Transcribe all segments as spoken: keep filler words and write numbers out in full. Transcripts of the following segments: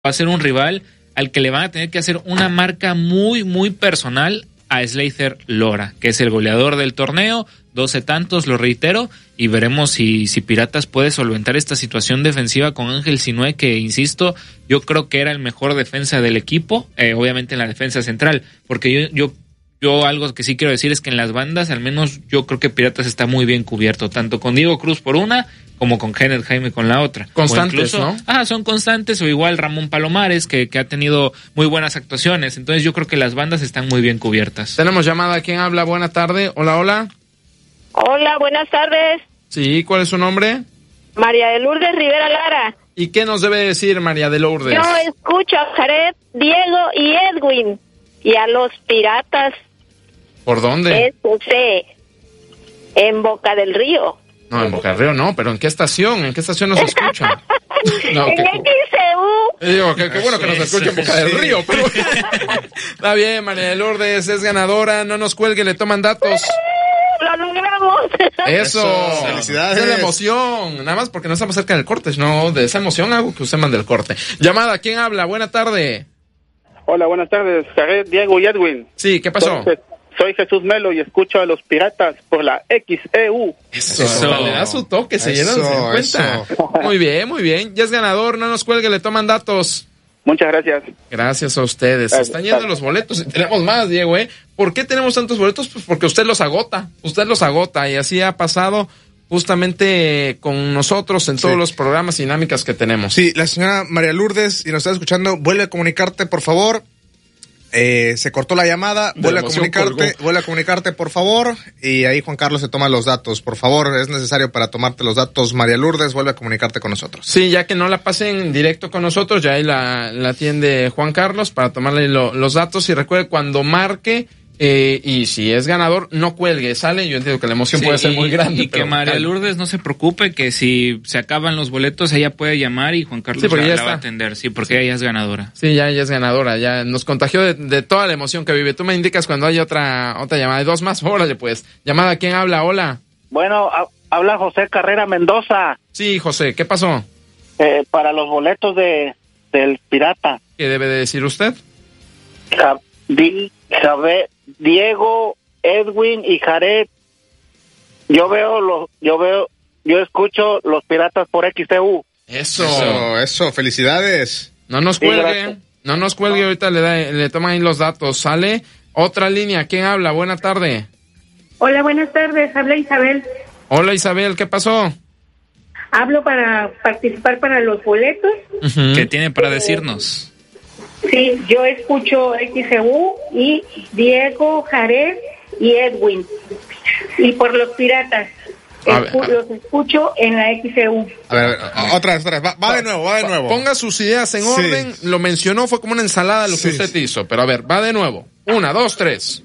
Va a ser un rival al que le van a tener que hacer una marca muy, muy personal a Slayther Lora, que es el goleador del torneo, doce tantos, lo reitero, y veremos si, si Piratas puede solventar esta situación defensiva con Ángel Sinue, que, insisto, yo creo que era el mejor defensa del equipo, eh, obviamente en la defensa central, porque yo, yo, yo algo que sí quiero decir es que en las bandas, al menos yo creo que Piratas está muy bien cubierto, tanto con Diego Cruz por una, como con Kenneth Jaime con la otra. Constantes, incluso, ¿no? Ah, son constantes, o igual Ramón Palomares, que, que ha tenido muy buenas actuaciones. Entonces yo creo que las bandas están muy bien cubiertas. Tenemos llamada. ¿Quién habla? Buena tarde. Hola, hola. Hola, buenas tardes. Sí, ¿cuál es su nombre? María de Lourdes Rivera Lara. ¿Y qué nos debe decir María de Lourdes? Yo escucho a Jared, Diego y Edwin. Y a los Piratas. ¿Por dónde? Escuché. En Boca del Río. No, en Boca del Río no, pero ¿en qué estación? ¿En qué estación nos escuchan? No, en que, X C U. Digo, qué bueno que nos escuchen en Boca del Río. Pero... Está bien, María de Lourdes es ganadora, no nos cuelgue, le toman datos. Lo logramos. Eso, Eso. Felicidades. Esa es la emoción, nada más porque no estamos cerca del corte, no, de esa emoción hago que usted mande el corte. Llamada, ¿quién habla? Buena tarde. Hola, buenas tardes, Jared, Diego y Edwin. Sí, ¿qué pasó? Soy, soy Jesús Melo y escucho a los Piratas por la X E U. Eso, Eso. Le da su toque, se llenan de cuenta. Eso. Muy bien, muy bien. Ya es ganador, no nos cuelgue, le toman datos. Muchas gracias. Gracias a ustedes. Se están yendo los boletos y tenemos más, Diego, ¿eh? ¿Por qué tenemos tantos boletos? Pues porque usted los agota, usted los agota y así ha pasado justamente con nosotros en todos sí. los programas y dinámicas que tenemos. Sí, la señora María Lourdes, y nos está escuchando, vuelve a comunicarte, por favor. Eh, se cortó la llamada, vuelve a comunicarte, colgó. vuelve a comunicarte, por favor, y ahí Juan Carlos se toma los datos, por favor, es necesario para tomarte los datos. María Lourdes, vuelve a comunicarte con nosotros. Sí, ya que no la pasen directo con nosotros, ya ahí la, la atiende Juan Carlos para tomarle lo, los datos, y recuerde cuando marque, eh, y si es ganador, no cuelgue, sale, yo entiendo que la emoción sí, puede ser muy grande. Y pero que María Lourdes no se preocupe, que si se acaban los boletos, ella puede llamar y Juan Carlos sí, la, la va a atender, sí, porque sí. ella es ganadora. Sí, ya ella es ganadora, ya nos contagió de, de toda la emoción que vive. Tú me indicas cuando hay otra otra llamada, hay dos más, órale pues. Llamada, ¿quién habla? Hola. Bueno, a, habla José Carrera Mendoza. Sí, José, ¿qué pasó? Eh, para los boletos de del Pirata. ¿Qué debe de decir usted? Ja, di, Javier, Diego, Edwin y Jared. Yo veo los, yo veo, yo escucho los Piratas por X T U. Eso, eso, eso, felicidades. No nos cuelgue, sí, no nos cuelgue, ahorita le da, le toman ahí los datos. Sale otra línea, ¿quién habla? Buena tarde. Hola, buenas tardes, habla Isabel. Hola Isabel, ¿qué pasó? Hablo para participar para los boletos. Uh-huh. ¿Qué tiene para decirnos? Sí, yo escucho X C U y Diego, Jared y Edwin. Y por los Piratas. Escu- los escucho en la X C U. A ver, otra vez, otra vez. Va, va de nuevo, va de nuevo. Ponga sus ideas en orden. Sí. Lo mencionó, fue como una ensalada lo que sí. usted hizo. Pero a ver, va de nuevo. Una, dos, tres.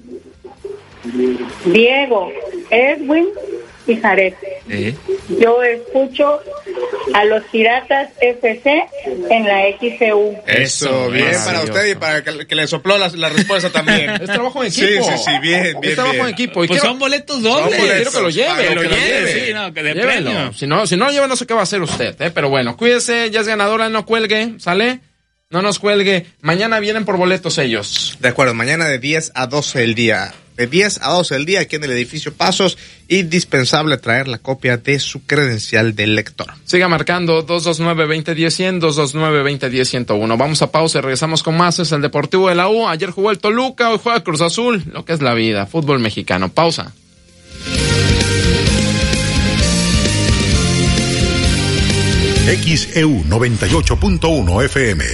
Diego, Edwin y Jared. ¿Eh? Yo escucho a los Piratas F C en la X C U. Eso, bien para usted y para que, que le sopló la, la respuesta también. Es trabajo en equipo. Sí, sí, sí, bien, bien. Es trabajo bien. en equipo. Y pues quiero, son boletos dobles. Son boletos. Quiero que lo lleve. Que lo, que lleve, lo lleve. Sí, no, que de Llévelo. premio. Si no, si no lo lleva, no sé qué va a hacer usted, ¿eh? Pero bueno, cuídese, ya es ganadora, no cuelgue, ¿sale? No nos cuelgue. Mañana vienen por boletos ellos. De acuerdo, mañana de diez a doce del día. De diez a doce del día aquí en el edificio Pasos. Indispensable traer la copia de su credencial del lector. Siga marcando dos dos nueve, dos cero uno cero, dos dos nueve, dos cero uno cero, ciento uno. Vamos a pausa y regresamos con más. Es el Deportivo de la U. Ayer jugó el Toluca, hoy juega Cruz Azul. Lo que es la vida. Fútbol mexicano. Pausa. X E U noventa y ocho punto uno F M.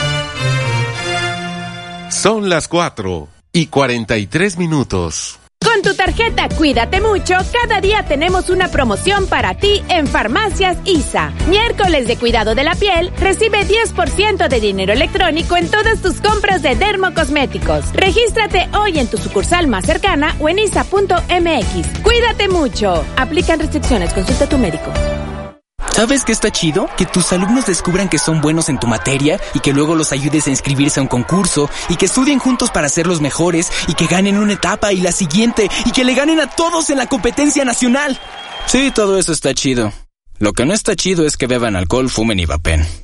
Son las cuatro y cuarenta y tres minutos. Con tu tarjeta Cuídate Mucho, cada día tenemos una promoción para ti en Farmacias I S A. Miércoles de cuidado de la piel, recibe diez por ciento de dinero electrónico en todas tus compras de dermocosméticos. Regístrate hoy en tu sucursal más cercana o en isa punto m x. Cuídate mucho. Aplican restricciones, consulta a tu médico. ¿Sabes qué está chido? Que tus alumnos descubran que son buenos en tu materia y que luego los ayudes a inscribirse a un concurso y que estudien juntos para ser los mejores y que ganen una etapa y la siguiente y que le ganen a todos en la competencia nacional. Sí, todo eso está chido. Lo que no está chido es que beban alcohol, fumen y vapen.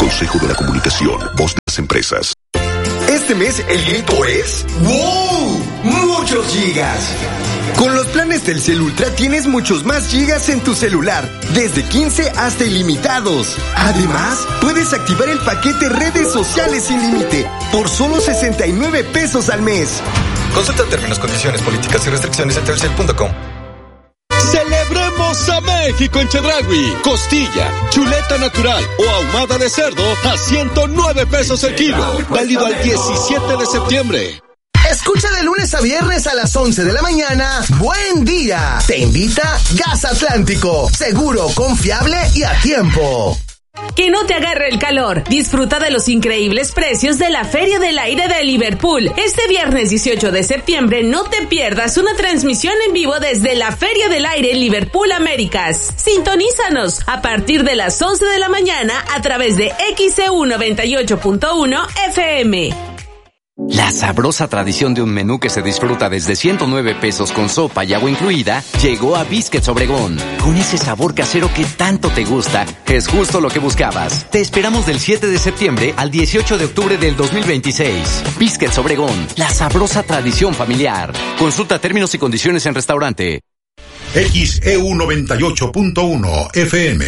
Consejo de la Comunicación, voz de las empresas. Este mes el grito es ¡wow! ¡Muchos gigas! Con los planes Telcel Ultra tienes muchos más gigas en tu celular, desde quince hasta ilimitados. Además, puedes activar el paquete redes sociales sin límite por solo sesenta y nueve pesos al mes. Consulta términos, condiciones, políticas y restricciones en telcel punto com. Celebremos a México en Chedraui. Costilla, chuleta natural o ahumada de cerdo a ciento nueve pesos el kilo. Válido al diecisiete de septiembre. Escucha de lunes a viernes a las once de la mañana. Buen día. Te invita Gas Atlántico. Seguro, confiable y a tiempo. Que no te agarre el calor. Disfruta de los increíbles precios de la Feria del Aire de Liverpool. Este viernes dieciocho de septiembre no te pierdas una transmisión en vivo desde la Feria del Aire Liverpool Américas. Sintonízanos a partir de las once de la mañana a través de X E U noventa y ocho punto uno F M. La sabrosa tradición de un menú que se disfruta desde ciento nueve pesos con sopa y agua incluida llegó a Biscuits Obregón. Con ese sabor casero que tanto te gusta, es justo lo que buscabas. Te esperamos del siete de septiembre al dieciocho de octubre del dos mil veintiséis. Biscuits Obregón, la sabrosa tradición familiar. Consulta términos y condiciones en restaurante. X E U noventa y ocho punto uno F M.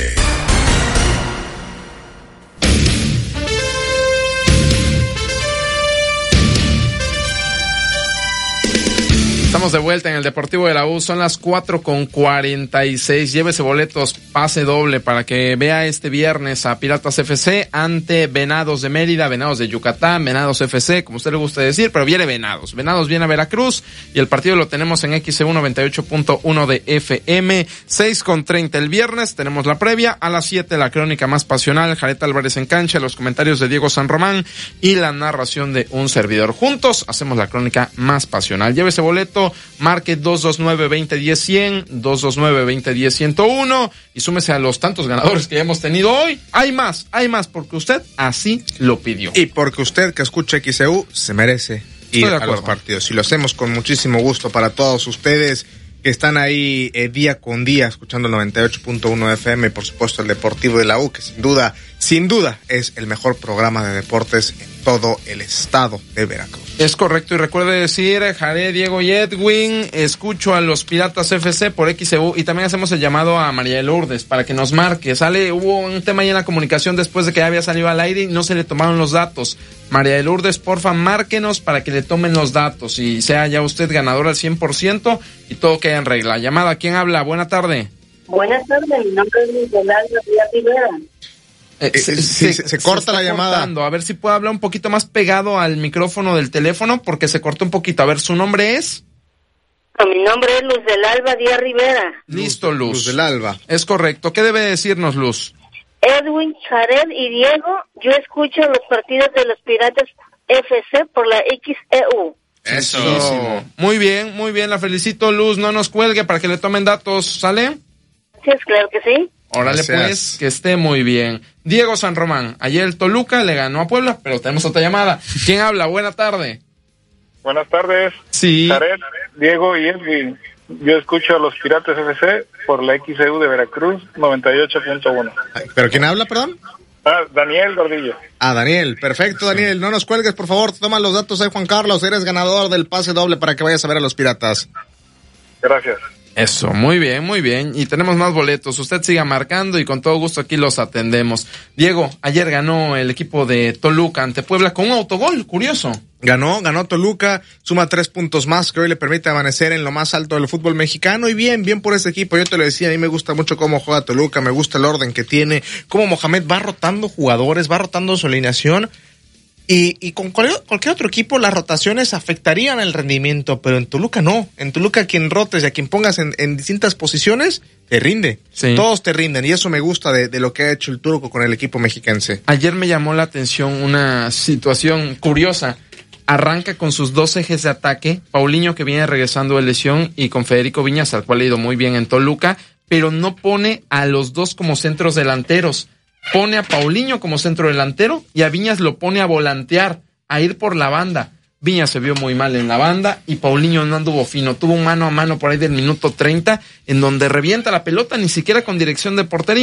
Estamos de vuelta en el Deportivo de la U, son las cuatro con cuarenta y seis. Llévese boletos, pase doble para que vea este viernes a Piratas F C ante Venados de Mérida, Venados de Yucatán, Venados F C, como usted le gusta decir, pero viene Venados. Venados viene a Veracruz y el partido lo tenemos en X E U noventa y ocho punto uno de F M. seis con treinta el viernes, tenemos la previa. A las siete la crónica más pasional, Jared Álvarez en cancha, los comentarios de Diego San Román y la narración de un servidor. Juntos hacemos la crónica más pasional. Llévese boleto, marque dos dos nueve, veinte diez, cien, dos dos nueve, veinte diez, ciento uno y súmese a los tantos ganadores que hemos tenido hoy. Hay más, hay más, porque usted así lo pidió. Y porque usted que escucha X E U se merece ir a los partidos. Y lo hacemos con muchísimo gusto para todos ustedes que están ahí eh, día con día escuchando el noventa y ocho punto uno F M, y por supuesto el Deportivo de la U, que sin duda, sin duda es el mejor programa de deportes en todo el estado de Veracruz. Es correcto, y recuerde decir, Jared, Diego y Edwin, escucho a los Piratas F C por X E U, y también hacemos el llamado a María de Lourdes para que nos marque. Sale, hubo un tema ahí en la comunicación después de que ya había salido al aire y no se le tomaron los datos. María de Lourdes, porfa, márquenos para que le tomen los datos y sea ya usted ganador al cien por ciento y todo queda en regla. Llamada, ¿quién habla? Buena tarde. Buenas tardes, mi nombre es Luis Donaldo Díaz Rivera. Eh, eh, se, sí, se, se corta se la llamada. Cortando. A ver si puede hablar un poquito más pegado al micrófono del teléfono porque se cortó un poquito. A ver, ¿su nombre es? Mi nombre es Luz del Alba Díaz Rivera. Listo, Luz. Luz del Alba. Es correcto. ¿Qué debe decirnos, Luz? Edwin, Jared y Diego, yo escucho los partidos de los Piratas F C por la X E U. Eso. Muy bien, muy bien. La felicito, Luz. No nos cuelgue para que le tomen datos. ¿Sale? Sí, es claro que sí. Órale, pues, que esté muy bien. Diego San Román, ayer el Toluca le ganó a Puebla, pero tenemos otra llamada. ¿Quién habla? Buena tarde. Buenas tardes. Sí. Jared, Diego y Edwin. Yo escucho a los Piratas F C por la X E U de Veracruz, noventa y ocho punto uno. ¿Pero quién habla, perdón? Ah, Daniel Gordillo. Ah, Daniel. Perfecto, Daniel. No nos cuelgues, por favor. Toma los datos ahí, Juan Carlos. Eres ganador del pase doble para que vayas a ver a los Piratas. Gracias. Eso, muy bien, muy bien. Y tenemos más boletos. Usted siga marcando y con todo gusto aquí los atendemos. Diego, ayer ganó el equipo de Toluca ante Puebla con un autogol, curioso. Ganó, ganó Toluca, suma tres puntos más que hoy le permite amanecer en lo más alto del fútbol mexicano y bien, bien por ese equipo. Yo te lo decía, a mí me gusta mucho cómo juega Toluca, me gusta el orden que tiene, cómo Mohamed va rotando jugadores, va rotando su alineación. Y, y con cualquier, cualquier otro equipo las rotaciones afectarían el rendimiento, pero en Toluca no. En Toluca quien rotes y a quien pongas en, en distintas posiciones, te rinde. Sí. Todos te rinden y eso me gusta de, de lo que ha hecho el turco con el equipo mexiquense. Ayer me llamó la atención una situación curiosa. Arranca con sus dos ejes de ataque, Paulinho que viene regresando de lesión y con Federico Viñas, al cual ha ido muy bien en Toluca, pero no pone a los dos como centros delanteros. Pone a Paulinho como centro delantero y a Viñas lo pone a volantear, a ir por la banda. Viñas se vio muy mal en la banda y Paulinho no anduvo fino. Tuvo un mano a mano por ahí del minuto treinta en donde revienta la pelota, ni siquiera con dirección de portería.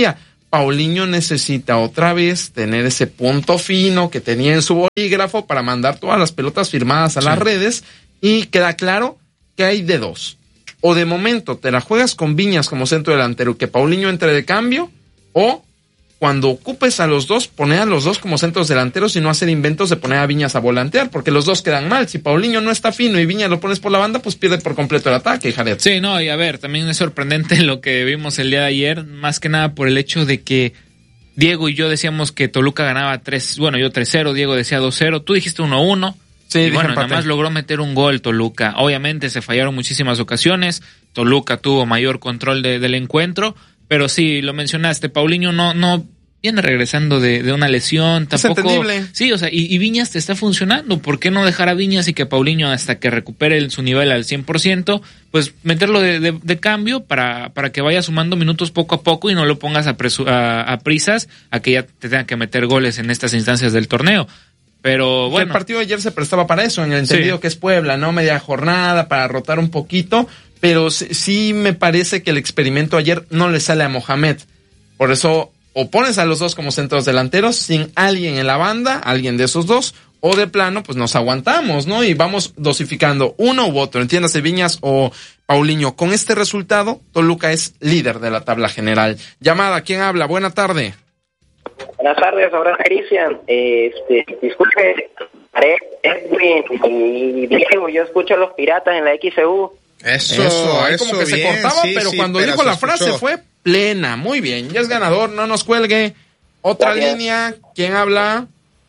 Paulinho necesita otra vez tener ese punto fino que tenía en su bolígrafo para mandar todas las pelotas firmadas a sí. las redes, y queda claro que hay de dos. O de momento te la juegas con Viñas como centro delantero, que Paulinho entre de cambio, o cuando ocupes a los dos, poner a los dos como centros delanteros y no hacer inventos de poner a Viñas a volantear, porque los dos quedan mal. Si Paulinho no está fino y Viñas lo pones por la banda, pues pierde por completo el ataque, Jared. Sí, no, y a ver, también es sorprendente lo que vimos el día de ayer, más que nada por el hecho de que Diego y yo decíamos que Toluca ganaba tres, bueno, yo tres cero, Diego decía dos cero, tú dijiste uno uno. Sí, y bueno, nada más logró meter un gol Toluca. Obviamente se fallaron muchísimas ocasiones, Toluca tuvo mayor control de, del encuentro, pero sí, lo mencionaste, Paulinho no, no viene regresando de, de una lesión, tampoco. Es entendible. Sí, o sea, y, y Viñas te está funcionando. ¿Por qué no dejar a Viñas y que Paulinho, hasta que recupere el, su nivel al cien por ciento, pues meterlo de, de, de cambio para, para que vaya sumando minutos poco a poco y no lo pongas a, presu, a, a prisas a que ya te tengan que meter goles en estas instancias del torneo? Pero bueno. El partido de ayer se prestaba para eso, en el entendido sí. que es Puebla, ¿no? Media jornada para rotar un poquito, pero sí me parece que el experimento ayer no le sale a Mohamed. Por eso, o pones a los dos como centros delanteros sin alguien en la banda, alguien de esos dos, o de plano, pues nos aguantamos, ¿no? Y vamos dosificando uno u otro, entiéndase Viñas o Paulinho. Con este resultado, Toluca es líder de la tabla general. Llamada, ¿quién habla? Buena tarde. Buenas tardes, ahora Cristian. Este, disculpe, Edwin y Diego, yo escucho a los Piratas en la X E U. Eso, eso, ahí como que bien, se cortaba, sí, pero sí, cuando pero dijo la frase escuchó. Fue plena. Muy bien, ya es ganador, no nos cuelgue. Otra Gracias. Línea, ¿quién habla?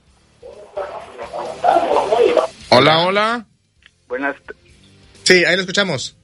Hola, hola. Buenas. Sí, ahí lo escuchamos.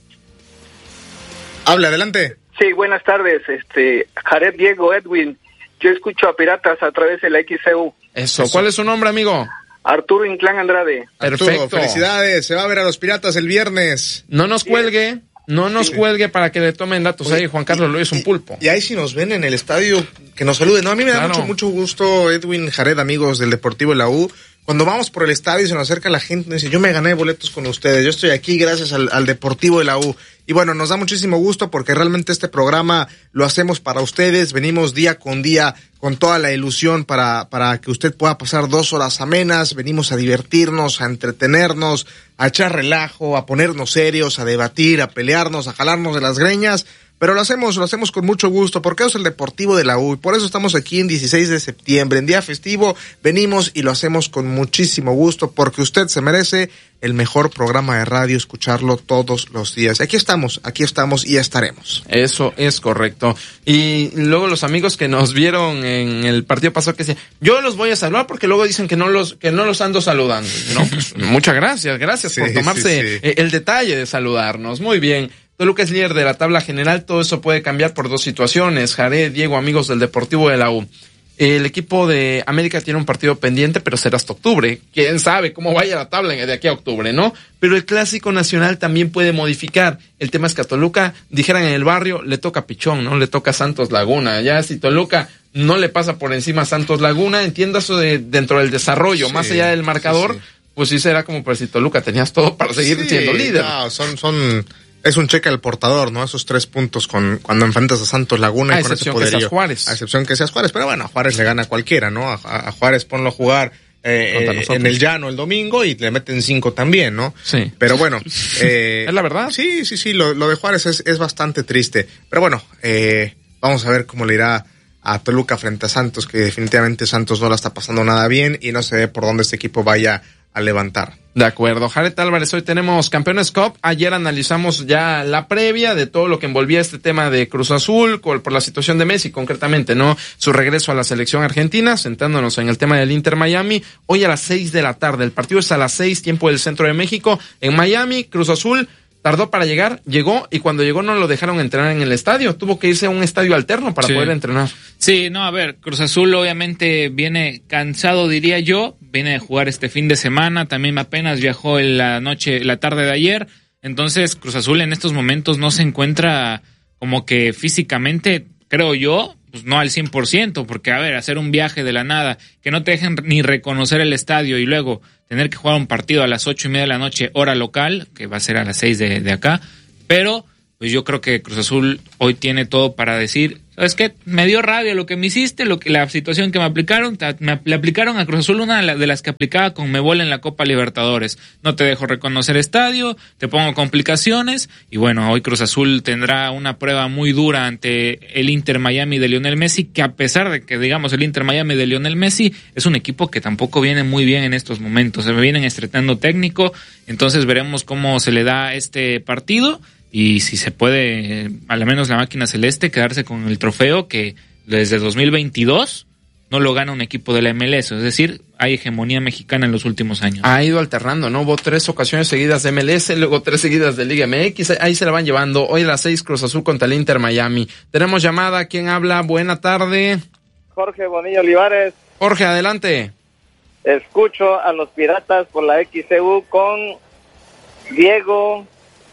Habla, adelante. Sí, buenas tardes, este, Jared, Diego, Edwin. Yo escucho a Piratas a través de la X E U. Eso, ¿cuál es su nombre, amigo? Arturo Inclán Andrade. Perfecto. Arturo, felicidades, se va a ver a los Piratas el viernes. No nos cuelgue, no nos sí. cuelgue para que le tomen datos. Oye, ahí Juan Carlos Luis es un pulpo. Y ahí si nos ven en el estadio, que nos saluden. No, a mí me da claro. mucho, mucho gusto, Edwin, Jared, amigos del Deportivo de la U. Cuando vamos por el estadio y se nos acerca la gente, nos dice, yo me gané boletos con ustedes, yo estoy aquí gracias al, al Deportivo de la U. Y bueno, nos da muchísimo gusto porque realmente este programa lo hacemos para ustedes, venimos día con día con toda la ilusión para, para que usted pueda pasar dos horas amenas, venimos a divertirnos, a entretenernos, a echar relajo, a ponernos serios, a debatir, a pelearnos, a jalarnos de las greñas. Pero lo hacemos, lo hacemos con mucho gusto, porque es el Deportivo de la U, y por eso estamos aquí en dieciséis de septiembre, en día festivo, venimos y lo hacemos con muchísimo gusto, porque usted se merece el mejor programa de radio, escucharlo todos los días. Aquí estamos, aquí estamos y estaremos. Eso es correcto. Y luego los amigos que nos vieron en el partido pasado que dicen, yo los voy a saludar porque luego dicen que no los, que no los ando saludando. No, pues, muchas gracias, gracias sí, por tomarse sí, sí. el detalle de saludarnos. Muy bien. Toluca es líder de la tabla general, todo eso puede cambiar por dos situaciones. Jared, Diego, amigos del Deportivo de la U. El equipo de América tiene un partido pendiente, pero será hasta octubre. Quién sabe cómo vaya la tabla de aquí a octubre, ¿no? Pero el Clásico Nacional también puede modificar. El tema es que a Toluca, dijeran en el barrio, le toca Pichón, ¿no? Le toca Santos Laguna. Ya si Toluca no le pasa por encima a Santos Laguna, entienda eso de, dentro del desarrollo, sí, más allá del marcador, sí, sí. pues sí será como para si Toluca tenías todo para seguir sí, siendo líder. No, son, son... Es un cheque al portador, ¿no? Esos tres puntos con cuando enfrentas a Santos Laguna. A y con excepción ese que seas Juárez. A excepción que seas Juárez. Pero bueno, a Juárez le gana cualquiera, ¿no? A, a Juárez ponlo a jugar eh, en el llano el domingo y le meten cinco también, ¿no? Sí. Pero bueno. Eh, ¿Es la verdad? Sí, sí, sí. Lo, lo de Juárez es, es bastante triste. Pero bueno, eh, vamos a ver cómo le irá a Toluca frente a Santos, que definitivamente Santos no la está pasando nada bien y no se ve por dónde este equipo vaya a levantar. De acuerdo. Jared Álvarez, hoy tenemos Campeones Cup. Ayer analizamos ya la previa de todo lo que envolvía este tema de Cruz Azul, por la situación de Messi, concretamente, ¿no? Su regreso a la selección argentina, sentándonos en el tema del Inter Miami. Hoy a las seis de la tarde. El partido es a las seis, tiempo del centro de México, en Miami. Cruz Azul tardó para llegar, llegó, y cuando llegó no lo dejaron entrenar en el estadio. Tuvo que irse a un estadio alterno para sí. poder entrenar. Sí, no, a ver, Cruz Azul obviamente viene cansado, diría yo. Viene de jugar este fin de semana, también apenas viajó en la noche, la tarde de ayer. Entonces, Cruz Azul en estos momentos no se encuentra como que físicamente, creo yo, pues no al cien por ciento, porque a ver, hacer un viaje de la nada, que no te dejen ni reconocer el estadio y luego tener que jugar un partido a las ocho y media de la noche, hora local, que va a ser a las seis de, de acá, pero pues yo creo que Cruz Azul hoy tiene todo para decir, ¿sabes qué? Me dio rabia lo que me hiciste, lo que la situación que me aplicaron, me le aplicaron a Cruz Azul una de las que aplicaba con Mebol en la Copa Libertadores. No te dejo reconocer estadio, te pongo complicaciones y bueno, hoy Cruz Azul tendrá una prueba muy dura ante el Inter Miami de Lionel Messi, que a pesar de que digamos el Inter Miami de Lionel Messi es un equipo que tampoco viene muy bien en estos momentos, se me vienen estrenando técnico, entonces veremos cómo se le da este partido. Y si se puede, al menos la máquina celeste, quedarse con el trofeo que desde dos mil veintidós no lo gana un equipo de la M L S. Es decir, hay hegemonía mexicana en los últimos años. Ha ido alternando, ¿no? Hubo tres ocasiones seguidas de M L S, luego tres seguidas de Liga M X. Ahí se la van llevando. Hoy a las seis, Cruz Azul contra el Inter Miami. Tenemos llamada. ¿Quién habla? Buena tarde. Jorge Bonilla Olivares. Jorge, adelante. Escucho a los Piratas por la X C U con Diego...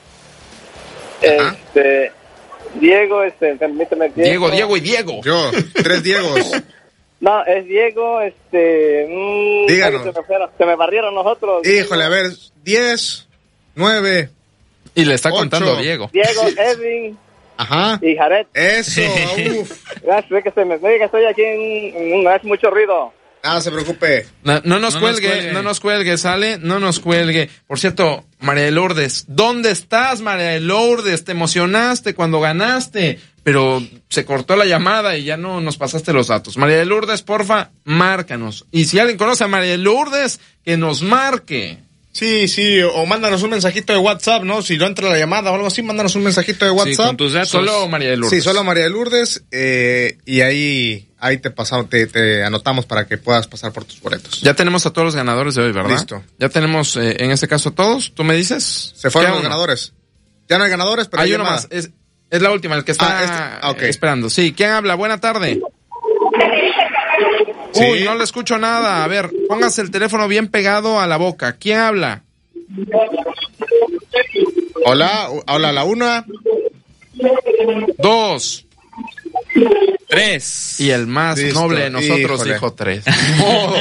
Este, Diego, este, permíteme. Diego, Diego y Diego. Yo, tres Diegos. No, es Diego, este. Mmm, Díganos. Se me, fueron, se me barrieron los otros. Híjole, a ver, diez, nueve. Y le está ocho. Contando Diego. Diego, Edwin. Ajá. Y Jared. Eso, uff. Gracias, que se me que estoy aquí en, en, hace mucho ruido. Ah, no se preocupe. No, no, nos, no cuelgue, nos cuelgue, no nos cuelgue, sale, no nos cuelgue. Por cierto, María de Lourdes, ¿dónde estás, María de Lourdes? Te emocionaste cuando ganaste, pero se cortó la llamada y ya no nos pasaste los datos. María de Lourdes, porfa, márcanos. Y si alguien conoce a María de Lourdes, que nos marque. Sí, sí, o mándanos un mensajito de WhatsApp, ¿no? Si no entra la llamada o algo así, mándanos un mensajito de WhatsApp. Sí, con tus datos. Solo María de Lourdes. Sí, solo María de Lourdes, eh, y ahí, ahí te pasamos, te, te anotamos para que puedas pasar por tus boletos. Ya tenemos a todos los ganadores de hoy, ¿verdad? Listo. Ya tenemos, eh, en este caso, todos. ¿Tú me dices? Se fueron los ganadores. Ya no hay ganadores, pero hay hay uno llamada. más. Es, es la última, el que está ah, este, ah, okay. esperando. Sí, ¿quién habla? Buena tarde. ¿Sí? Uy, no le escucho nada. A ver, póngase el teléfono bien pegado a la boca. ¿Quién habla? Hola, hola, la una. Dos. Tres. Y el más Listo. noble de nosotros Híjole. dijo tres. Oh.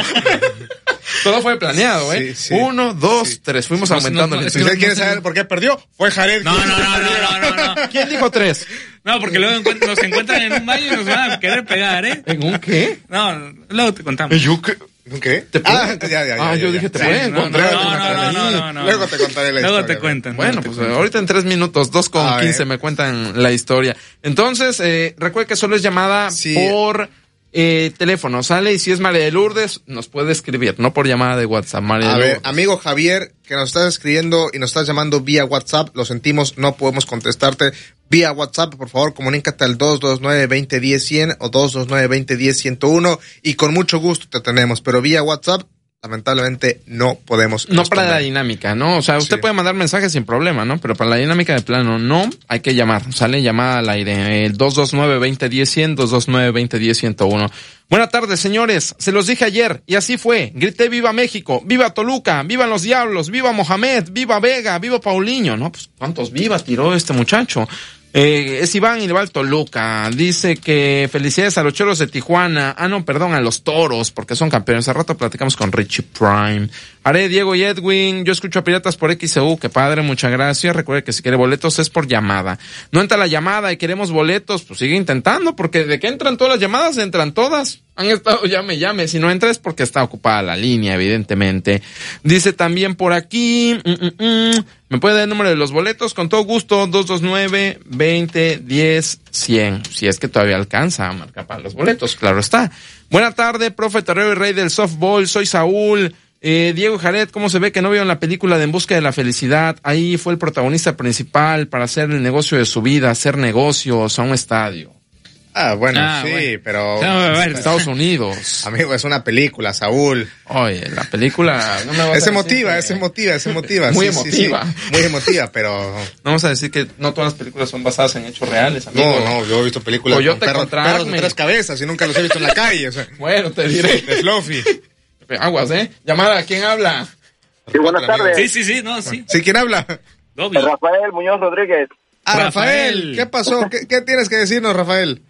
Todo fue planeado, ¿eh? Sí, sí. Uno, dos, Sí. tres. Fuimos No, aumentando no, no, el es Si que usted no quiere sé. saber por qué perdió, fue Jared. No, no, no, no, no, no, no. ¿Quién dijo tres? No, porque luego encuent- nos encuentran en un baño y nos van a querer pegar, ¿eh? ¿En un qué? No, luego te contamos. ¿Y yo qué? ¿Qué? ¿Te ah, ya, ya, ya. Ah, ya, yo ya. dije, te Sí, pueden no, encontrar. no, no, no, no, no, no. Luego te contaré la Luego historia. te cuentan. Bueno, luego te pues cuentan. ahorita en tres minutos, dos con A quince ver. me cuentan la historia. Entonces, eh, recuerde que solo es llamada Sí. por eh, teléfono, ¿sale? Y si es María de Lourdes, nos puede escribir, no por llamada de WhatsApp. María A de ver, Lourdes. amigo Javier, que nos estás escribiendo y nos estás llamando vía WhatsApp, lo sentimos, no podemos contestarte vía WhatsApp. Por favor, comunícate al dos dos nueve, veinte diez, cien o dos dos nueve, veinte diez, ciento uno y con mucho gusto te tenemos, pero vía WhatsApp lamentablemente no podemos No responder. para la dinámica, ¿no? O sea, usted Sí. puede mandar mensajes sin problema, ¿no? Pero para la dinámica de plano, no, hay que llamar. Sale llamada al aire. El dos dos nueve, veinte diez, cien, dos dos nueve, veinte diez, ciento uno. Buenas tardes, señores. Se los dije ayer y así fue. Grité viva México, viva Toluca, vivan los Diablos, viva Mohamed, viva Vega, viva Paulinho. No, pues cuántos viva tiró este muchacho. Eh, es Iván y le va al Toluca. Dice que felicidades a los Cholos de Tijuana. Ah, no, perdón, a los Toros, porque son campeones. Hace rato platicamos con Richie Prime. Haré, Diego y Edwin. Yo escucho a Piratas por X C U. Que padre, muchas gracias. Recuerde que si quiere boletos es por llamada. No entra la llamada y queremos boletos, pues sigue intentando, porque de que entran todas las llamadas, entran todas. Han estado llame, llame. Si no entra es porque está ocupada la línea, evidentemente. Dice también por aquí, mm, mm, mm, ¿me puede dar el número de los boletos? Con todo gusto, dos dos nueve, veinte diez, cien. Si es que todavía alcanza a marcar para los boletos, claro está. Buena tarde, profe Torreo y rey del softball. Soy Saúl. Eh, Diego Jared, ¿cómo se ve que no vieron la película de En Busca de la Felicidad? Ahí fue el protagonista principal para hacer el negocio de su vida, hacer negocios a un estadio. Ah, bueno, Ah, sí, bueno. pero... No, a ver, Estados Unidos. Amigo, es una película, Saúl. Oye, la película... No me vas a Es decir emotiva, que- es emotiva, es emotiva. Muy sí, sí, emotiva. sí. Muy emotiva, pero... No vamos a decir que no todas las películas son basadas en hechos reales, amigo. No, no, yo he visto películas Coyote con perros, contra perros de Acme. tres cabezas y nunca los he visto en la calle, o sea, Bueno, te diré. de Fluffy. Aguas, ¿eh? Llamada, ¿quién habla? Sí, buenas tardes. Sí, sí, sí, no, sí. ¿Sí, quién habla? Dobby. Rafael Muñoz Rodríguez. Ah, Rafael, Rafael. ¿qué pasó? ¿Qué, qué tienes que decirnos, Rafael?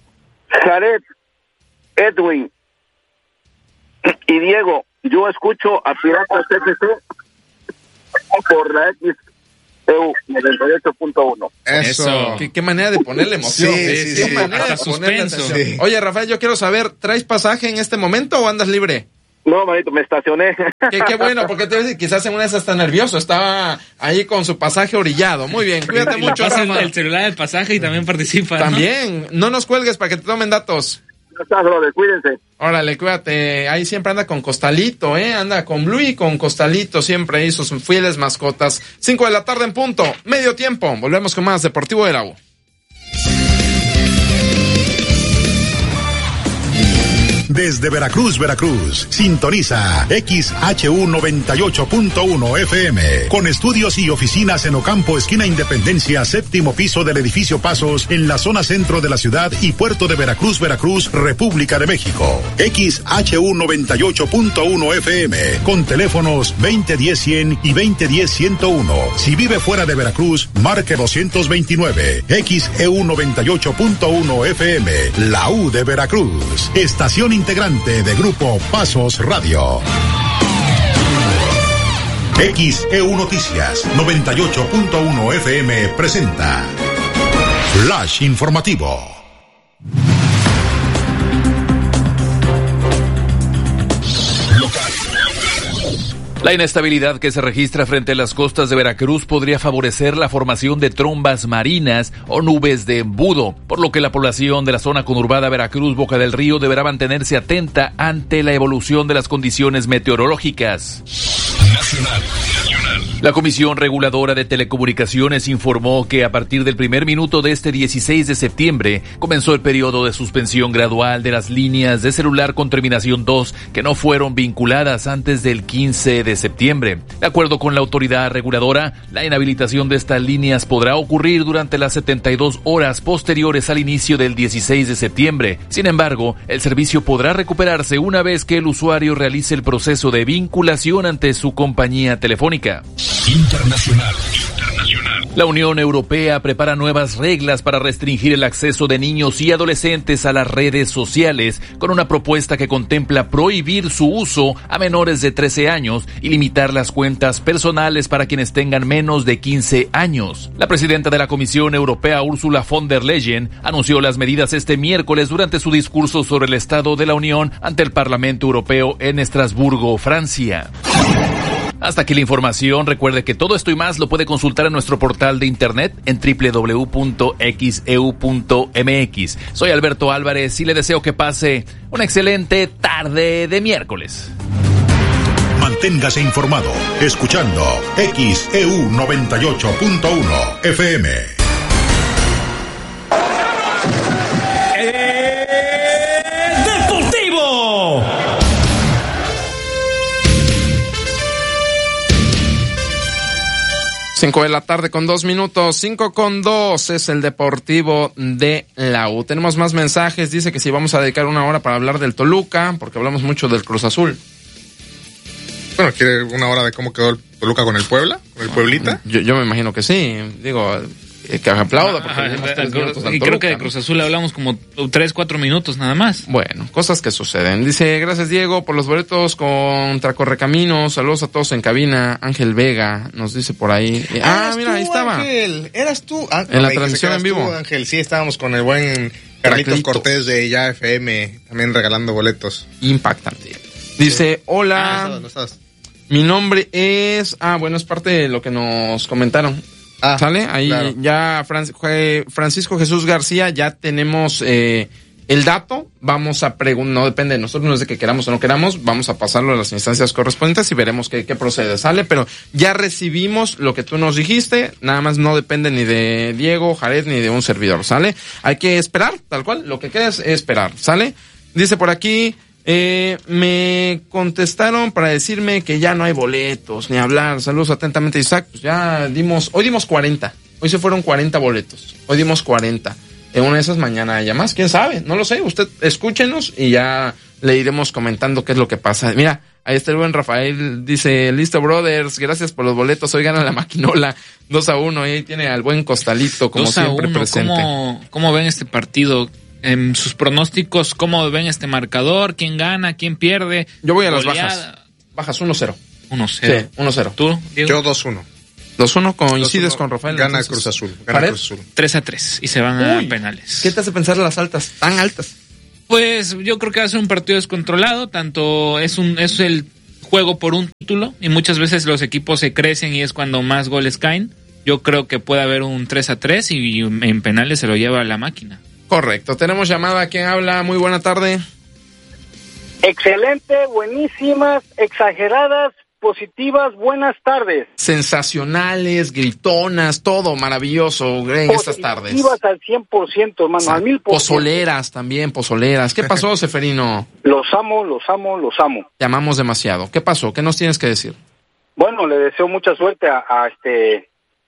Jared, Edwin y Diego, yo escucho a Piratas F C por la X E U noventa y ocho punto uno. Eso. ¿Qué, qué manera de ponerle emoción. Sí, ¿eh? sí, Qué sí. manera Hasta de ponerle suspenso. atención. Sí. Oye, Rafael, yo quiero saber, ¿traes pasaje en este momento o andas libre? No, manito, me estacioné. Qué, qué bueno, porque te ves, quizás en una de esas está nervioso, estaba ahí con su pasaje orillado. Muy bien, cuídate Le mucho, pasa el, Rafa. el celular del pasaje y también participa, ¿no? También, no nos cuelgues para que te tomen datos. Ya está, brother, cuídense. Órale, cuídate. Ahí siempre anda con Costalito, ¿eh? Anda con Blue y con Costalito, siempre ahí sus fieles mascotas. Cinco de la tarde en punto, medio tiempo. Volvemos con más Deportivo de la U. Desde Veracruz, Veracruz, sintoniza X H U noventa y ocho punto uno F M, con estudios y oficinas en Ocampo, esquina Independencia, séptimo piso del edificio Pasos, en la zona centro de la ciudad y puerto de Veracruz, Veracruz, República de México. X H U noventa y ocho punto uno F M, con teléfonos veinte diez cien y veinte diez ciento uno. Si vive fuera de Veracruz, marque doscientos veintinueve. X E U noventa y ocho punto uno F M, la U de Veracruz. Estación integrante de Grupo Pasos Radio. X E U Noticias noventa y ocho punto uno F M presenta Flash Informativo. La inestabilidad que se registra frente a las costas de Veracruz podría favorecer la formación de trombas marinas o nubes de embudo, por lo que la población de la zona conurbada Veracruz-Boca del Río deberá mantenerse atenta ante la evolución de las condiciones meteorológicas. Nacional. La Comisión Reguladora de Telecomunicaciones informó que a partir del primer minuto de este dieciséis de septiembre comenzó el periodo de suspensión gradual de las líneas de celular con terminación dos que no fueron vinculadas antes del quince de septiembre. De acuerdo con la autoridad reguladora, la inhabilitación de estas líneas podrá ocurrir durante las setenta y dos horas posteriores al inicio del dieciséis de septiembre. Sin embargo, el servicio podrá recuperarse una vez que el usuario realice el proceso de vinculación ante su compañía telefónica. Internacional. La Unión Europea prepara nuevas reglas para restringir el acceso de niños y adolescentes a las redes sociales, con una propuesta que contempla prohibir su uso a menores de trece años y limitar las cuentas personales para quienes tengan menos de quince años. La presidenta de la Comisión Europea, Ursula von der Leyen, anunció las medidas este miércoles durante su discurso sobre el Estado de la Unión ante el Parlamento Europeo en Estrasburgo, Francia. Hasta aquí la información. Recuerde que todo esto y más lo puede consultar en nuestro portal de internet en doble u doble u doble u punto x e u punto m x. Soy Alberto Álvarez y le deseo que pase una excelente tarde de miércoles. Manténgase informado escuchando X E U noventa y ocho punto uno F M. Deportivo. Cinco de la tarde con dos minutos, cinco con dos es el Deportivo de la U. Tenemos más mensajes, dice que si vamos a dedicar una hora para hablar del Toluca, porque hablamos mucho del Cruz Azul. Bueno, ¿quiere una hora de cómo quedó el Toluca con el Puebla? ¿Con el Pueblita? Yo, yo me imagino que sí, digo, que aplauda. Porque ah, y creo que de Cruz Azul hablamos como tres, cuatro minutos nada más. Bueno, cosas que suceden. Dice, gracias Diego por los boletos contra Correcaminos. Saludos a todos en cabina. Ángel Vega nos dice por ahí. Ah, mira, tú, ahí estaba. Ángel, eras tú. Ah, en la transmisión en vivo. Tú, Ángel, sí, estábamos con el buen Carlitos Cortés de Ya F M, también regalando boletos. Impactante. Dice, sí. Hola. Ah, no estabas, no estabas. Mi nombre es... Ah, bueno, es parte de lo que nos comentaron. Ah, ¿sale? Ahí claro. Ya Francisco Jesús García, ya tenemos eh, el dato. Vamos a preguntar, no depende de nosotros, no es de que queramos o no queramos, vamos a pasarlo a las instancias correspondientes y veremos qué, qué procede, ¿sale? Pero ya recibimos lo que tú nos dijiste, nada más no depende ni de Diego, Jared, ni de un servidor, ¿sale? Hay que esperar, tal cual, lo que queda es esperar, ¿sale? Dice por aquí... Eh, me contestaron para decirme que ya no hay boletos, ni hablar. Saludos atentamente, Isaac. Pues ya dimos, hoy dimos cuarenta. Hoy se fueron cuarenta boletos. Hoy dimos cuarenta. En una de esas mañana haya más, quién sabe, no lo sé. Usted escúchenos y ya le iremos comentando qué es lo que pasa. Mira, ahí está el buen Rafael, dice, listo brothers, gracias por los boletos, hoy gana la maquinola dos a uno. Y ahí tiene al buen Costalito, como siempre uno, presente. ¿Cómo, ¿Cómo ven este partido? En sus pronósticos, ¿cómo ven este marcador? ¿Quién gana? ¿Quién pierde? Yo voy a las bajas. Bajas uno cero. uno cero. Sí, uno cero. ¿Tú, Diego? Yo dos uno. dos uno coincides con Rafael. Gana Cruz Azul. Gana Cruz Azul. tres a tres y se van Uy, a penales. ¿Qué te hace pensar las altas tan altas? Pues yo creo que va a ser un partido descontrolado, tanto es un es el juego por un título y muchas veces los equipos se crecen y es cuando más goles caen. Yo creo que puede haber un tres a tres y en penales se lo lleva la máquina. Correcto. Tenemos llamada. ¿Quién habla? Muy buena tarde. Excelente, buenísimas, exageradas, positivas, buenas tardes. Sensacionales, gritonas, todo maravilloso en estas tardes. Positivas al cien por ciento, hermano, sí, al mil por ciento. Pozoleras también, pozoleras. ¿Qué pasó, Seferino? Los amo, los amo, los amo. Te amamos demasiado. ¿Qué pasó? ¿Qué nos tienes que decir? Bueno, le deseo mucha suerte a, a este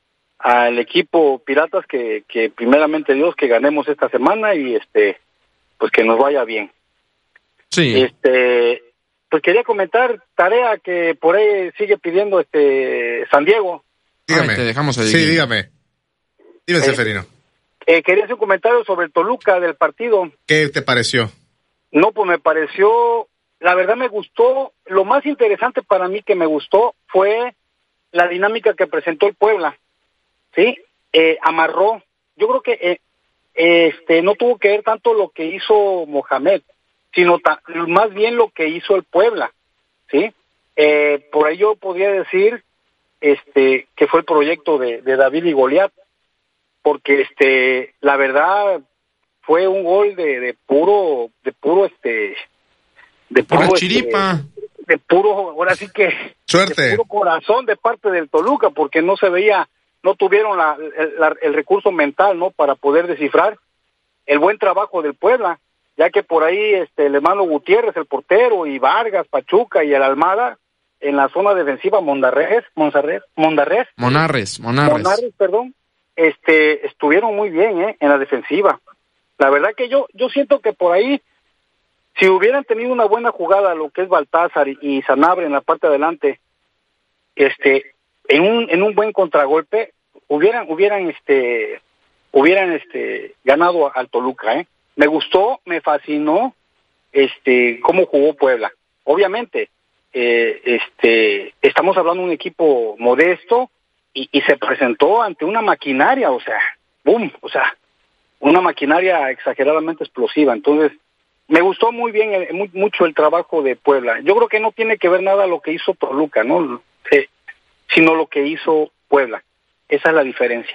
al equipo Piratas, que, que primeramente Dios que ganemos esta semana y este pues que nos vaya bien. Sí. Este, pues quería comentar tarea que por ahí sigue pidiendo este San Diego. Dígame. Ay, te dejamos ahí. Sí, dígame. Dime, eh, Seferino. Eh, quería hacer un comentario sobre el Toluca del partido. ¿Qué te pareció? No, pues me pareció, la verdad me gustó, lo más interesante para mí que me gustó fue la dinámica que presentó el Puebla. Sí, eh, amarró. Yo creo que eh, este no tuvo que ver tanto lo que hizo Mohamed, sino ta- más bien lo que hizo el Puebla, sí. Eh, por ahí yo podría decir, este, que fue el proyecto de, de David y Goliat, porque este, la verdad fue un gol de, de puro, de puro este, de puro Pura chiripa, este, de puro, ahora sí que suerte, de puro corazón de parte del Toluca, porque no se veía. No tuvieron la, el, la, el recurso mental, ¿no? Para poder descifrar el buen trabajo del Puebla, ya que por ahí este el hermano Gutiérrez, el portero, y Vargas, Pachuca y el Almada en la zona defensiva, Mondarres, Mondarres, Mondarres, Monarres, Monarres, Monarres, perdón, este estuvieron muy bien, ¿eh? En la defensiva. La verdad que yo yo siento que por ahí, si hubieran tenido una buena jugada, lo que es Baltázar y, y Sanabria en la parte de adelante, este en un en un buen contragolpe hubieran hubieran este hubieran este ganado al Toluca, eh. Me gustó, me fascinó este cómo jugó Puebla. Obviamente, eh, este estamos hablando de un equipo modesto y, y se presentó ante una maquinaria, o sea, boom, o sea, una maquinaria exageradamente explosiva. Entonces, me gustó muy bien el, muy, mucho el trabajo de Puebla. Yo creo que no tiene que ver nada lo que hizo Toluca, ¿no? Eh, sino lo que hizo Puebla. Esa es la diferencia.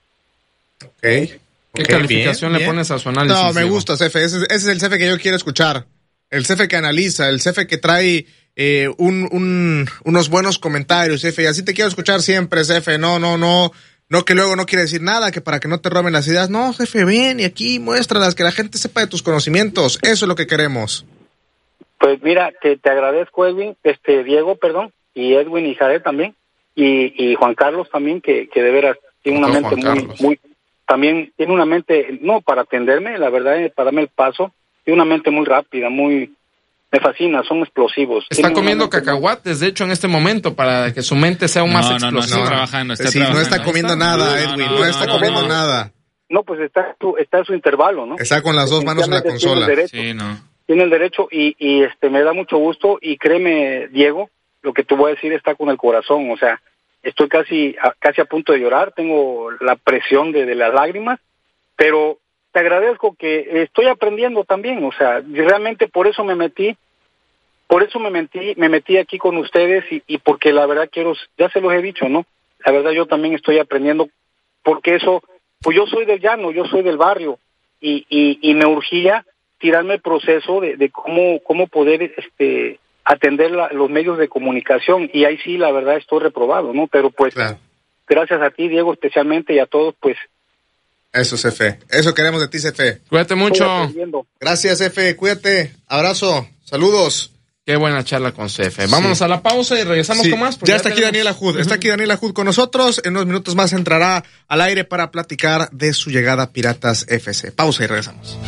Ok. ¿Qué okay, calificación bien, le bien. pones a su análisis? No, me Diego? gusta, Cefe. Ese, ese es el Cefe que yo quiero escuchar. El Cefe que analiza, el Cefe que trae eh, un, un, unos buenos comentarios, Cefe. Y así te quiero escuchar siempre, Cefe. No, no, no. No que luego no quiere decir nada, que para que no te roben las ideas. No, Cefe, ven y aquí muéstralas, que la gente sepa de tus conocimientos. Eso es lo que queremos. Pues mira, te, te agradezco, Edwin, este Diego, perdón, y Edwin y Jared también. Y, y Juan Carlos también, que, que de veras tiene una mente muy, muy, también tiene una mente, no para atenderme, la verdad, para darme el paso, tiene una mente muy rápida, muy, me fascina, son explosivos. Está comiendo cacahuates, de hecho, en este momento, para que su mente sea aún no, más no, explosiva. No, no, está trabajando, está sí, trabajando. No está comiendo ¿Está? nada, Edwin, no, no, no está no, comiendo no, nada. No, pues está, está en su intervalo, ¿no? Está con las dos manos en la consola. Tiene el derecho, sí, no. tiene el derecho y, y este me da mucho gusto, y créeme, Diego, lo que te voy a decir está con el corazón, o sea, estoy casi a, casi a punto de llorar, tengo la presión de, de las lágrimas, pero te agradezco que estoy aprendiendo también, o sea, realmente por eso me metí, por eso me metí, me metí aquí con ustedes y, y porque la verdad quiero, ya se los he dicho, ¿no? La verdad yo también estoy aprendiendo, porque eso, pues yo soy del llano, yo soy del barrio y, y, y me urgía tirarme el proceso de, de cómo, cómo poder, este, atender la, los medios de comunicación, y ahí sí la verdad estoy reprobado, ¿no? Pero pues claro, gracias a ti, Diego, especialmente, y a todos, pues eso, Cefe, eso queremos de ti, Cefe. Cuídate mucho. Gracias, Cefe, cuídate, abrazo, saludos. Qué buena charla con Cefe. Vámonos sí. a la pausa y regresamos sí. con más. Ya, ya está aquí Daniela Hood, uh-huh. está aquí Daniela Hood con nosotros, en unos minutos más entrará al aire para platicar de su llegada a Piratas F C. Pausa y regresamos.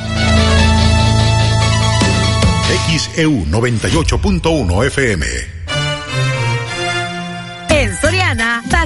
X E U noventa y ocho punto uno F M. En Soriana,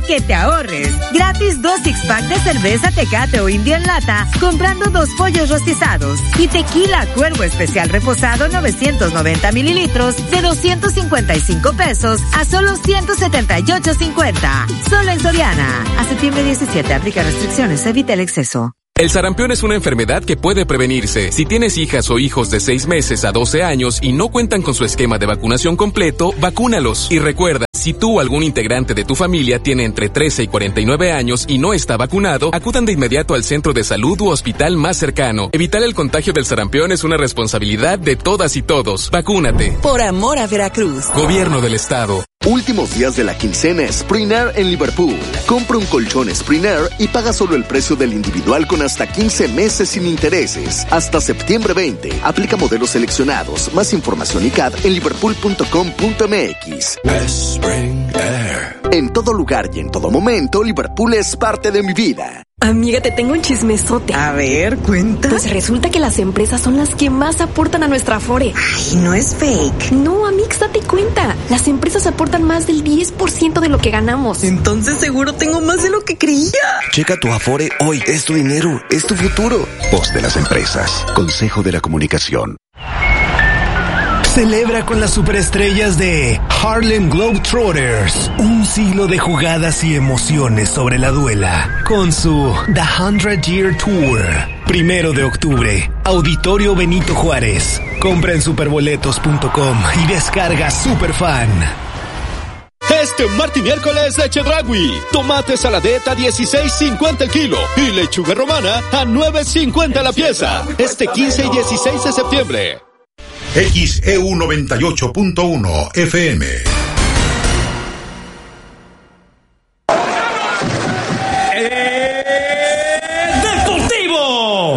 que te ahorres. Gratis dos six-pack de cerveza Tecate o India en lata, comprando dos pollos rostizados. Y tequila Cuervo Especial Reposado novecientos noventa mililitros de doscientos cincuenta y cinco pesos a solo ciento setenta y ocho cincuenta. Solo en Soriana. A septiembre diecisiete, aplica restricciones, evita el exceso. El sarampión es una enfermedad que puede prevenirse. Si tienes hijas o hijos de seis meses a doce años y no cuentan con su esquema de vacunación completo, vacúnalos. Y recuerda, si tú o algún integrante de tu familia tiene entre trece y cuarenta y nueve años y no está vacunado, acudan de inmediato al centro de salud u hospital más cercano. Evitar el contagio del sarampión es una responsabilidad de todas y todos. Vacúnate. Por amor a Veracruz. Gobierno del Estado. Últimos días de la quincena Sprinair en Liverpool. Compra un colchón Sprinair y paga solo el precio del individual con hasta quince meses sin intereses. Hasta septiembre veinte. Aplica modelos seleccionados. Más información y C A D en liverpool punto com punto m x. Sprinair. En todo lugar y en todo momento, Liverpool es parte de mi vida. Amiga, te tengo un chismesote. A ver, cuenta. Pues resulta que las empresas son las que más aportan a nuestra Afore. Ay, no es fake. No, Amix, date cuenta. Las empresas aportan más del diez por ciento de lo que ganamos. Entonces seguro tengo más de lo que creía. Checa tu Afore hoy. Es tu dinero, es tu futuro. Voz de las empresas. Consejo de la Comunicación. Celebra con las superestrellas de Harlem Globetrotters un siglo de jugadas y emociones sobre la duela con su The Hundred Year Tour. Primero de octubre, Auditorio Benito Juárez. Compra en superboletos punto com y descarga Superfan. Este martes y miércoles de Chedraui. Tomate saladeta a dieciséis cincuenta el kilo y lechuga romana a nueve cincuenta la pieza. Este quince y dieciséis de septiembre. X E U noventa y ocho punto uno F M. Deportivo.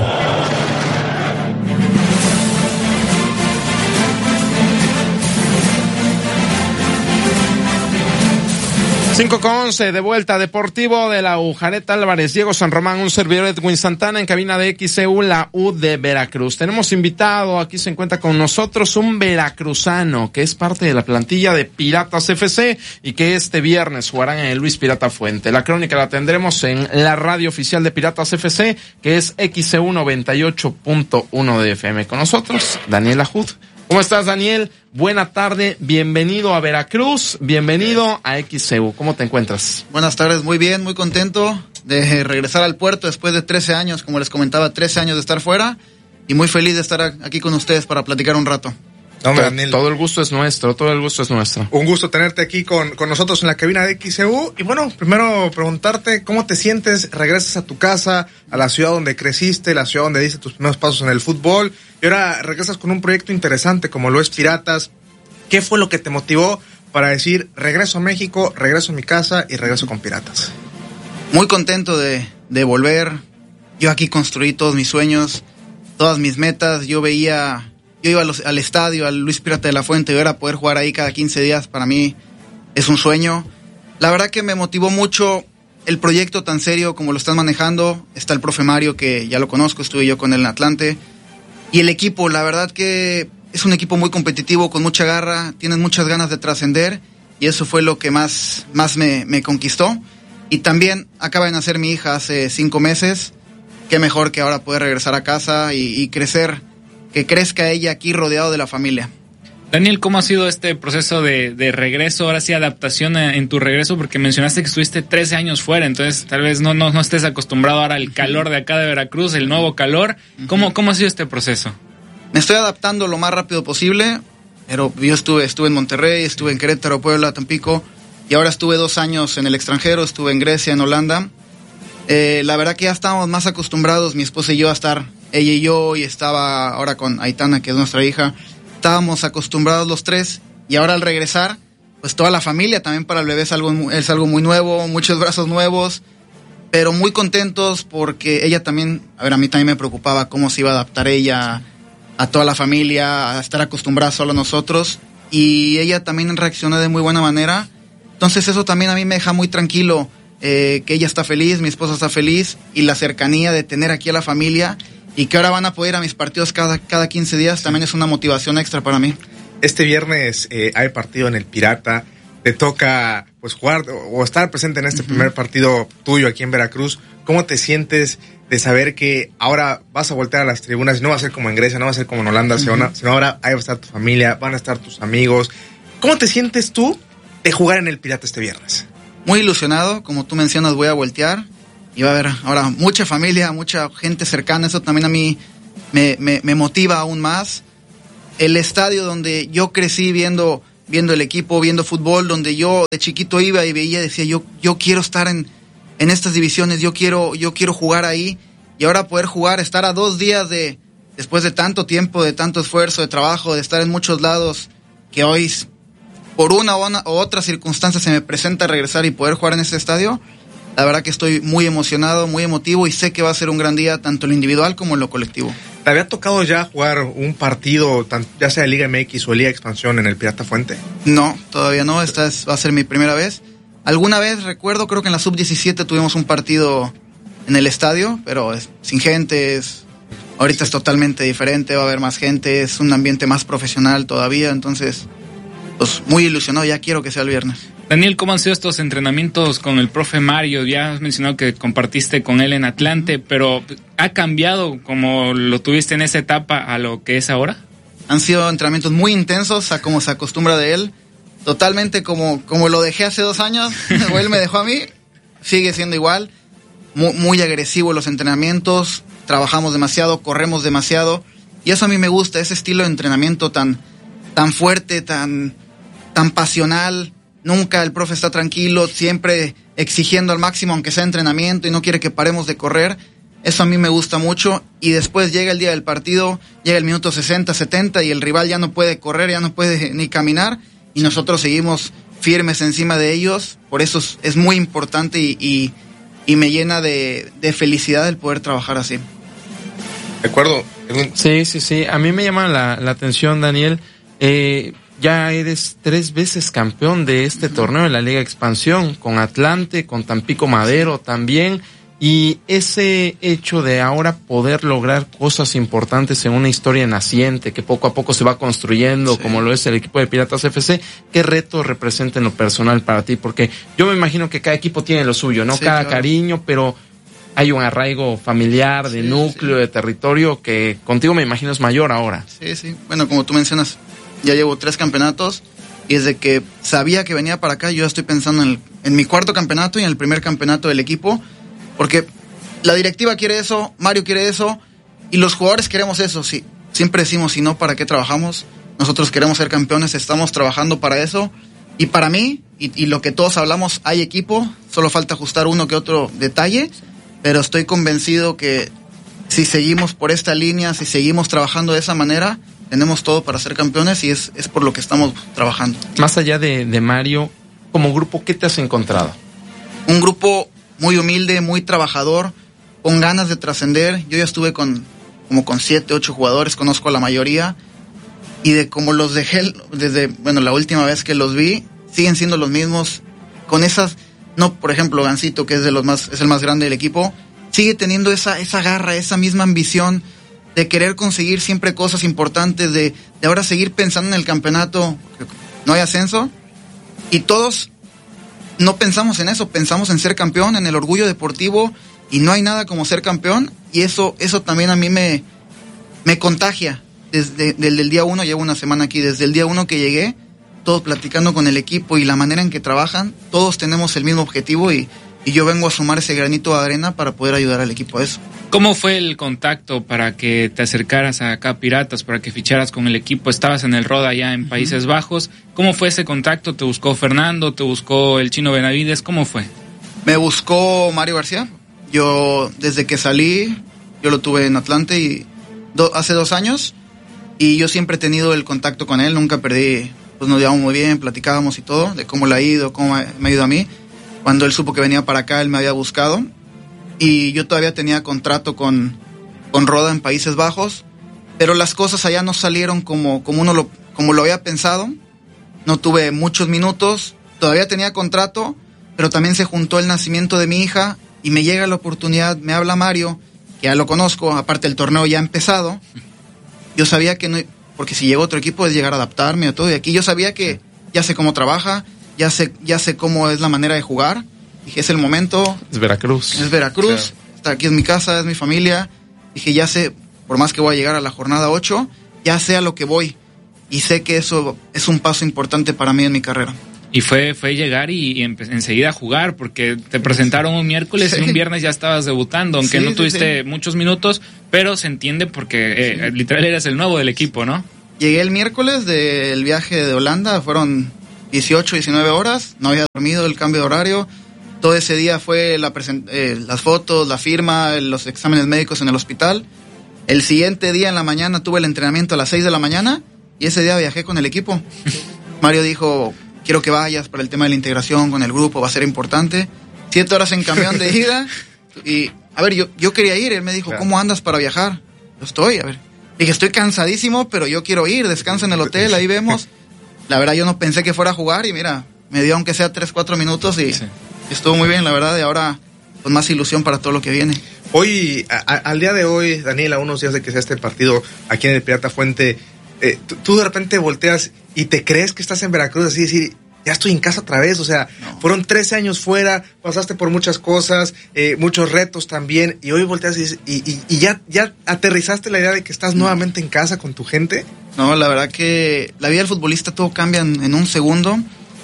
cinco con once, de vuelta, Deportivo de la U. Jared Álvarez, Diego San Román, un servidor Edwin Santana en cabina de X E U, la U de Veracruz. Tenemos invitado, aquí se encuentra con nosotros un veracruzano que es parte de la plantilla de Piratas F C y que este viernes jugarán en el Luis Pirata Fuente. La crónica la tendremos en la radio oficial de Piratas F C, que es X E U noventa y ocho punto uno de F M. Con nosotros, Daniel Ajud. ¿Cómo estás, Daniel? Buena tarde, bienvenido a Veracruz, bienvenido a X E U. ¿Cómo te encuentras? Buenas tardes, muy bien, muy contento de regresar al puerto después de trece años, como les comentaba, trece años de estar fuera y muy feliz de estar aquí con ustedes para platicar un rato. Hombre, Daniel, todo el gusto es nuestro, todo el gusto es nuestro. Un gusto tenerte aquí con, con nosotros en la cabina de X E U. Y bueno, primero preguntarte cómo te sientes, regresas a tu casa, a la ciudad donde creciste, la ciudad donde diste tus primeros pasos en el fútbol, y ahora regresas con un proyecto interesante como lo es Piratas. ¿Qué fue lo que te motivó para decir, regreso a México, regreso a mi casa y regreso con Piratas? Muy contento de, de volver. Yo aquí construí todos mis sueños, todas mis metas. Yo veía... Yo iba a los, al estadio, al Luis Pirata de la Fuente, y ahora poder jugar ahí cada quince días para mí es un sueño. La verdad que me motivó mucho el proyecto tan serio como lo están manejando. Está el profe Mario, que ya lo conozco, estuve yo con él en Atlante. Y el equipo, la verdad que es un equipo muy competitivo, con mucha garra, tienen muchas ganas de trascender, y eso fue lo que más, más me, me conquistó. Y también acaba de nacer mi hija hace cinco meses. Qué mejor que ahora poder regresar a casa y, y crecer, que crezca ella aquí rodeado de la familia. Daniel, ¿cómo ha sido este proceso de, de regreso, ahora sí adaptación en tu regreso? Porque mencionaste que estuviste trece años fuera, entonces tal vez no, no, no estés acostumbrado ahora al calor de acá de Veracruz, el nuevo calor. ¿Cómo, cómo ha sido este proceso? Me estoy adaptando lo más rápido posible, pero yo estuve, estuve en Monterrey, estuve en Querétaro, Puebla, Tampico, y ahora estuve dos años en el extranjero, estuve en Grecia, en Holanda. Eh, la verdad que ya estábamos más acostumbrados, mi esposa y yo, a estar, ella y yo, y estaba ahora con Aitana, que es nuestra hija. Estábamos acostumbrados los tres, y ahora al regresar, pues toda la familia también para el bebé es algo, es algo muy nuevo, muchos brazos nuevos, pero muy contentos porque ella también, a ver, a mí también me preocupaba cómo se iba a adaptar ella a toda la familia, a estar acostumbrada solo a nosotros, y ella también reaccionó de muy buena manera. Entonces eso también a mí me deja muy tranquilo, eh, que ella está feliz, mi esposa está feliz, y la cercanía de tener aquí a la familia, y que ahora van a poder ir a mis partidos cada, cada quince días, también es una motivación extra para mí. Este viernes eh, hay partido en el Pirata te toca pues jugar o estar presente en este uh-huh. primer partido tuyo aquí en Veracruz. ¿Cómo te sientes de saber que ahora vas a voltear a las tribunas y no va a ser como en Grecia, no va a ser como en Holanda, uh-huh. sino, sino ahora ahí va a estar tu familia, van a estar tus amigos? ¿Cómo te sientes tú de jugar en el Pirata este viernes? Muy ilusionado, como tú mencionas, voy a voltear y va a haber ahora mucha familia, mucha gente cercana. Eso también a mí me, me, me motiva aún más. El estadio donde yo crecí viendo, viendo el equipo, viendo fútbol, donde yo de chiquito iba y veía, decía yo, yo quiero estar en, en estas divisiones, yo quiero, yo quiero jugar ahí, y ahora poder jugar, estar a dos días de, después de tanto tiempo, de tanto esfuerzo, de trabajo, de estar en muchos lados, que hoy por una u una, otra circunstancia se me presenta regresar y poder jugar en este estadio. La verdad que estoy muy emocionado, muy emotivo, y sé que va a ser un gran día, tanto en lo individual como en lo colectivo. ¿Te había tocado ya jugar un partido, ya sea Liga M X o Liga Expansión, en el Pirata Fuente? No, todavía no, esta es, va a ser mi primera vez. Alguna vez, recuerdo, creo que en la sub diecisiete tuvimos un partido en el estadio, pero es, sin gente, es, ahorita es totalmente diferente, va a haber más gente, es un ambiente más profesional todavía, entonces, pues muy ilusionado, ya quiero que sea el viernes. Daniel, ¿cómo han sido estos entrenamientos con el profe Mario? Ya has mencionado que compartiste con él en Atlante, pero ¿ha cambiado como lo tuviste en esa etapa a lo que es ahora? Han sido entrenamientos muy intensos, a como se acostumbra de él, totalmente como, como lo dejé hace dos años, o él me dejó a mí, sigue siendo igual, muy, muy agresivo los entrenamientos, trabajamos demasiado, corremos demasiado, y eso a mí me gusta, ese estilo de entrenamiento tan, tan fuerte, tan, tan pasional. Nunca el profe está tranquilo, siempre exigiendo al máximo, aunque sea entrenamiento, y no quiere que paremos de correr. Eso a mí me gusta mucho. Y después llega el día del partido, llega el minuto sesenta, setenta, y el rival ya no puede correr, ya no puede ni caminar, y nosotros seguimos firmes encima de ellos. Por eso es, es muy importante y, y, y me llena de, de felicidad el poder trabajar así. ¿De acuerdo? Sí, sí, sí. A mí me llama la, la atención, Daniel. Eh... Ya eres tres veces campeón de este uh-huh. torneo de la Liga Expansión, con Atlante, con Tampico Madero también, y ese hecho de ahora poder lograr cosas importantes en una historia naciente que poco a poco se va construyendo, sí. como lo es el equipo de Piratas F C, ¿qué reto representa en lo personal para ti? Porque yo me imagino que cada equipo tiene lo suyo, ¿no? Sí, cada claro. cariño, pero hay un arraigo familiar, de sí, núcleo, sí. de territorio, que contigo me imagino es mayor ahora. Sí, sí. Bueno, como tú mencionas, ya llevo tres campeonatos, y desde que sabía que venía para acá, yo ya estoy pensando en, el, en mi cuarto campeonato y en el primer campeonato del equipo, porque la directiva quiere eso, Mario quiere eso, y los jugadores queremos eso. Sí, siempre decimos, si no, ¿para qué trabajamos? Nosotros queremos ser campeones, estamos trabajando para eso, y para mí, y, y lo que todos hablamos, hay equipo, solo falta ajustar uno que otro detalle, pero estoy convencido que si seguimos por esta línea, si seguimos trabajando de esa manera, tenemos todo para ser campeones, y es, es por lo que estamos trabajando. Más allá de, de Mario, como grupo, ¿qué te has encontrado? Un grupo muy humilde, muy trabajador, con ganas de trascender. Yo ya estuve con como con siete, ocho jugadores, conozco a la mayoría, y de como los dejé desde, bueno, la última vez que los vi, siguen siendo los mismos, con esas, no, por ejemplo, Gancito, que es de los más, es el más grande del equipo, sigue teniendo esa, esa garra, esa misma ambición de querer conseguir siempre cosas importantes, de, de ahora seguir pensando en el campeonato, no hay ascenso, y todos no pensamos en eso, pensamos en ser campeón, en el orgullo deportivo, y no hay nada como ser campeón, y eso, eso también a mí me, me contagia. Desde, desde el día uno, llevo una semana aquí, desde el día uno que llegué, todos platicando con el equipo y la manera en que trabajan, todos tenemos el mismo objetivo, y, y yo vengo a sumar ese granito de arena para poder ayudar al equipo a eso. ¿Cómo fue el contacto para que te acercaras a acá Piratas, para que ficharas con el equipo? Estabas en el Roda allá en Países uh-huh. Bajos. ¿Cómo fue ese contacto? ¿Te buscó Fernando? ¿Te buscó el Chino Benavides? ¿Cómo fue? Me buscó Mario García. Yo, desde que salí, yo lo tuve en Atlante y do, hace dos años, y yo siempre he tenido el contacto con él, nunca perdí, pues nos llevamos muy bien, platicábamos y todo, de cómo le ha ido, cómo me ha ido a mí. Cuando él supo que venía para acá, él me había buscado, y yo todavía tenía contrato con, con Roda en Países Bajos, pero las cosas allá no salieron como, como uno lo, como lo había pensado. No tuve muchos minutos, todavía tenía contrato, pero también se juntó el nacimiento de mi hija, y me llega la oportunidad, me habla Mario, que ya lo conozco, aparte el torneo ya ha empezado. Yo sabía que no, porque si llega otro equipo es llegar a adaptarme a todo, y aquí yo sabía que ya sé cómo trabaja, ya sé, ya sé cómo es la manera de jugar. Dije, es el momento. Es Veracruz. Es Veracruz. Sí. Está aquí en mi casa, es mi familia. Dije, ya sé, por más que voy a llegar a la jornada ocho, ya sé a lo que voy. Y sé que eso es un paso importante para mí en mi carrera. Y fue fue llegar y, y empe- enseguida a jugar, porque te presentaron un miércoles sí. y un viernes ya estabas debutando, aunque sí, no tuviste sí, sí. muchos minutos, pero se entiende porque eh, sí. literal eras el nuevo del equipo, ¿no? Llegué el miércoles del viaje de Holanda, fueron dieciocho, diecinueve horas, no había dormido, el cambio de horario. Todo ese día fue la present- eh, las fotos, la firma, los exámenes médicos en el hospital. El siguiente día en la mañana tuve el entrenamiento a las seis de la mañana y ese día viajé con el equipo. Mario dijo, quiero que vayas para el tema de la integración con el grupo, va a ser importante. Siete horas en camión de ida y, a ver, yo, yo quería ir. Él me dijo, claro. ¿Cómo andas para viajar? Yo estoy, a ver. Dije, estoy cansadísimo, pero yo quiero ir, descansa en el hotel, ahí vemos. La verdad, yo no pensé que fuera a jugar y mira, me dio aunque sea tres, cuatro minutos y sí. estuvo muy bien, la verdad, y ahora con más ilusión para todo lo que viene. Hoy, a, a, al día de hoy, Daniel, a unos días de que sea este partido aquí en el Pirata Fuente, eh, tú, tú de repente volteas y te crees que estás en Veracruz, así decir, ya estoy en casa otra vez, o sea, no. fueron trece años fuera, pasaste por muchas cosas, eh, muchos retos también, y hoy volteas y, dices, y, y, y ya, ya aterrizaste la idea de que estás no. nuevamente en casa con tu gente. No, la verdad que la vida del futbolista todo cambia en, en un segundo,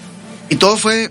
y todo fue,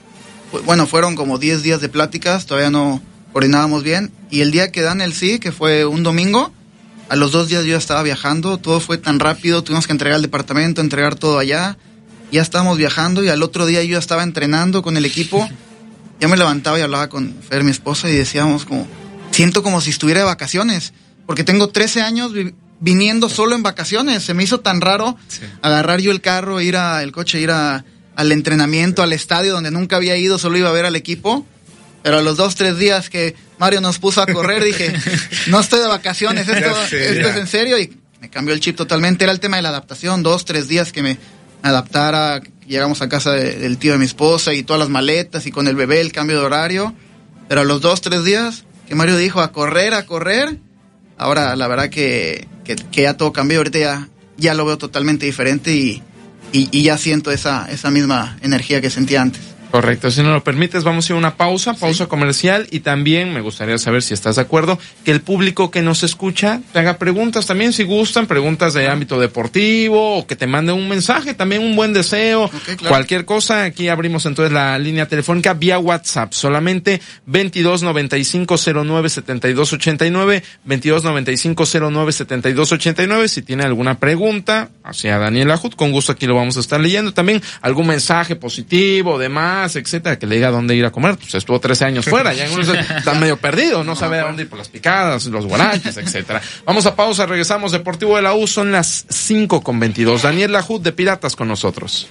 bueno, fueron como diez días de pláticas, todavía no coordinábamos bien, y el día que dan el sí, que fue un domingo, a los dos días yo ya estaba viajando, todo fue tan rápido, tuvimos que entregar el departamento, entregar todo allá, ya estábamos viajando y al otro día yo ya estaba entrenando con el equipo, ya me levantaba y hablaba con Fer, mi esposa, y decíamos como, siento como si estuviera de vacaciones, porque tengo trece años vi- viniendo solo en vacaciones, se me hizo tan raro sí. agarrar yo el carro, ir a, el coche, ir a, al entrenamiento, al estadio donde nunca había ido, solo iba a ver al equipo. Pero a los dos, tres días que Mario nos puso a correr, dije, no estoy de vacaciones, esto, sé, esto es en serio, y me cambió el chip totalmente. Era el tema de la adaptación, dos, tres días que me adaptara, llegamos a casa de, del tío de mi esposa y todas las maletas y con el bebé, el cambio de horario. Pero a los dos, tres días que Mario dijo a correr, a correr, ahora la verdad que, que, que ya todo cambió, ahorita ya, ya lo veo totalmente diferente y, y, y ya siento esa, esa misma energía que sentía antes. Correcto, si no lo permites, vamos a ir a una pausa, pausa sí. comercial, y también me gustaría saber si estás de acuerdo que el público que nos escucha te haga preguntas también, si gustan, preguntas de ámbito deportivo, o que te mande un mensaje, también un buen deseo, okay, claro. cualquier cosa. Aquí abrimos entonces la línea telefónica vía WhatsApp, solamente veintidós noventa y cinco cero nueve setenta y dos ochenta y nueve, veintidós noventa y cinco cero nueve setenta y dos ochenta y nueve, si tiene alguna pregunta hacia Daniel Lahoud, con gusto aquí lo vamos a estar leyendo, también algún mensaje positivo, demás, etcétera, que le diga dónde ir a comer, pues estuvo trece años fuera, ya uno está medio perdido, no sabe a dónde ir por las picadas, los guaraches, etcétera. Vamos a pausa, regresamos, Deportivo de la U, son las cinco con veintidós. Daniel Lahoud de Piratas con nosotros.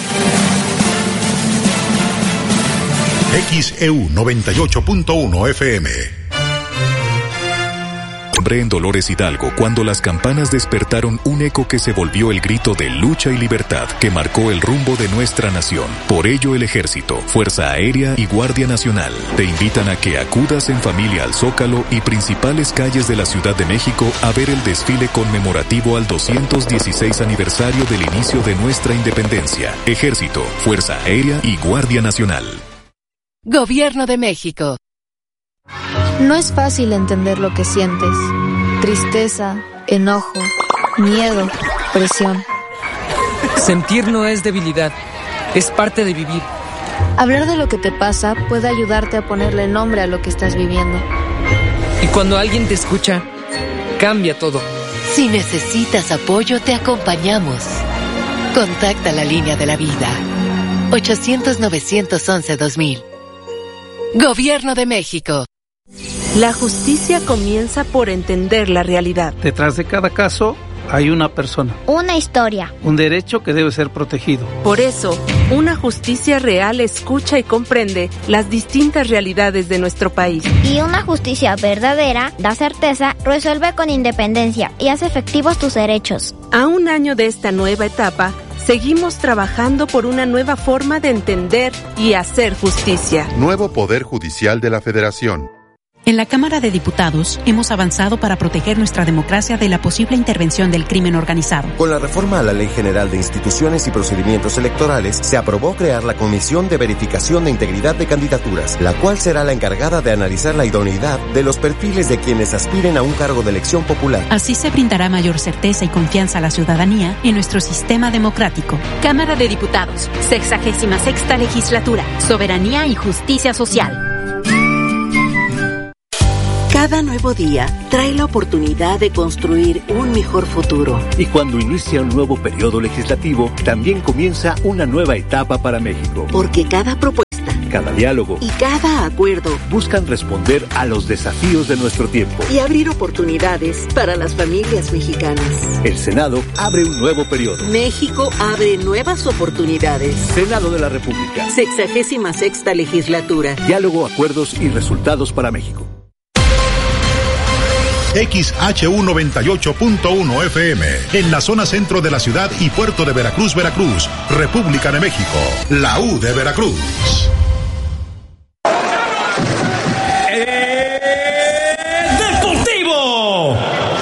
X E U noventa y ocho punto uno F M. En Dolores Hidalgo, cuando las campanas despertaron un eco que se volvió el grito de lucha y libertad que marcó el rumbo de nuestra nación. Por ello, el Ejército, Fuerza Aérea y Guardia Nacional te invitan a que acudas en familia al Zócalo y principales calles de la Ciudad de México a ver el desfile conmemorativo al doscientos dieciséis aniversario del inicio de nuestra independencia. Ejército, Fuerza Aérea y Guardia Nacional. Gobierno de México. No es fácil entender lo que sientes. Tristeza, enojo, miedo, presión. Sentir no es debilidad, es parte de vivir. Hablar de lo que te pasa puede ayudarte a ponerle nombre a lo que estás viviendo. Y cuando alguien te escucha, cambia todo. Si necesitas apoyo, te acompañamos. Contacta la línea de la vida. ochocientos novecientos once dos mil. Gobierno de México. La justicia comienza por entender la realidad. Detrás de cada caso hay una persona. Una historia. Un derecho que debe ser protegido. Por eso, una justicia real escucha y comprende las distintas realidades de nuestro país. Y una justicia verdadera da certeza, resuelve con independencia y hace efectivos tus derechos. A un año de esta nueva etapa, seguimos trabajando por una nueva forma de entender y hacer justicia. Nuevo Poder Judicial de la Federación. En la Cámara de Diputados hemos avanzado para proteger nuestra democracia de la posible intervención del crimen organizado. Con la reforma a la Ley General de Instituciones y Procedimientos Electorales, se aprobó crear la Comisión de Verificación de Integridad de Candidaturas, la cual será la encargada de analizar la idoneidad de los perfiles de quienes aspiren a un cargo de elección popular. Así se brindará mayor certeza y confianza a la ciudadanía en nuestro sistema democrático. Cámara de Diputados, sexagésima sexta legislatura, soberanía y justicia social. Cada nuevo día trae la oportunidad de construir un mejor futuro. Y cuando inicia un nuevo periodo legislativo, también comienza una nueva etapa para México. Porque cada propuesta, cada diálogo y cada acuerdo buscan responder a los desafíos de nuestro tiempo y abrir oportunidades para las familias mexicanas. El Senado abre un nuevo periodo. México abre nuevas oportunidades. Senado de la República. Sexagésima sexta legislatura. Diálogo, acuerdos y resultados para México. X H U noventa y ocho punto uno F M, en la zona centro de la ciudad y puerto de Veracruz, Veracruz, República de México, la U de Veracruz. Eh, ¡Deportivo!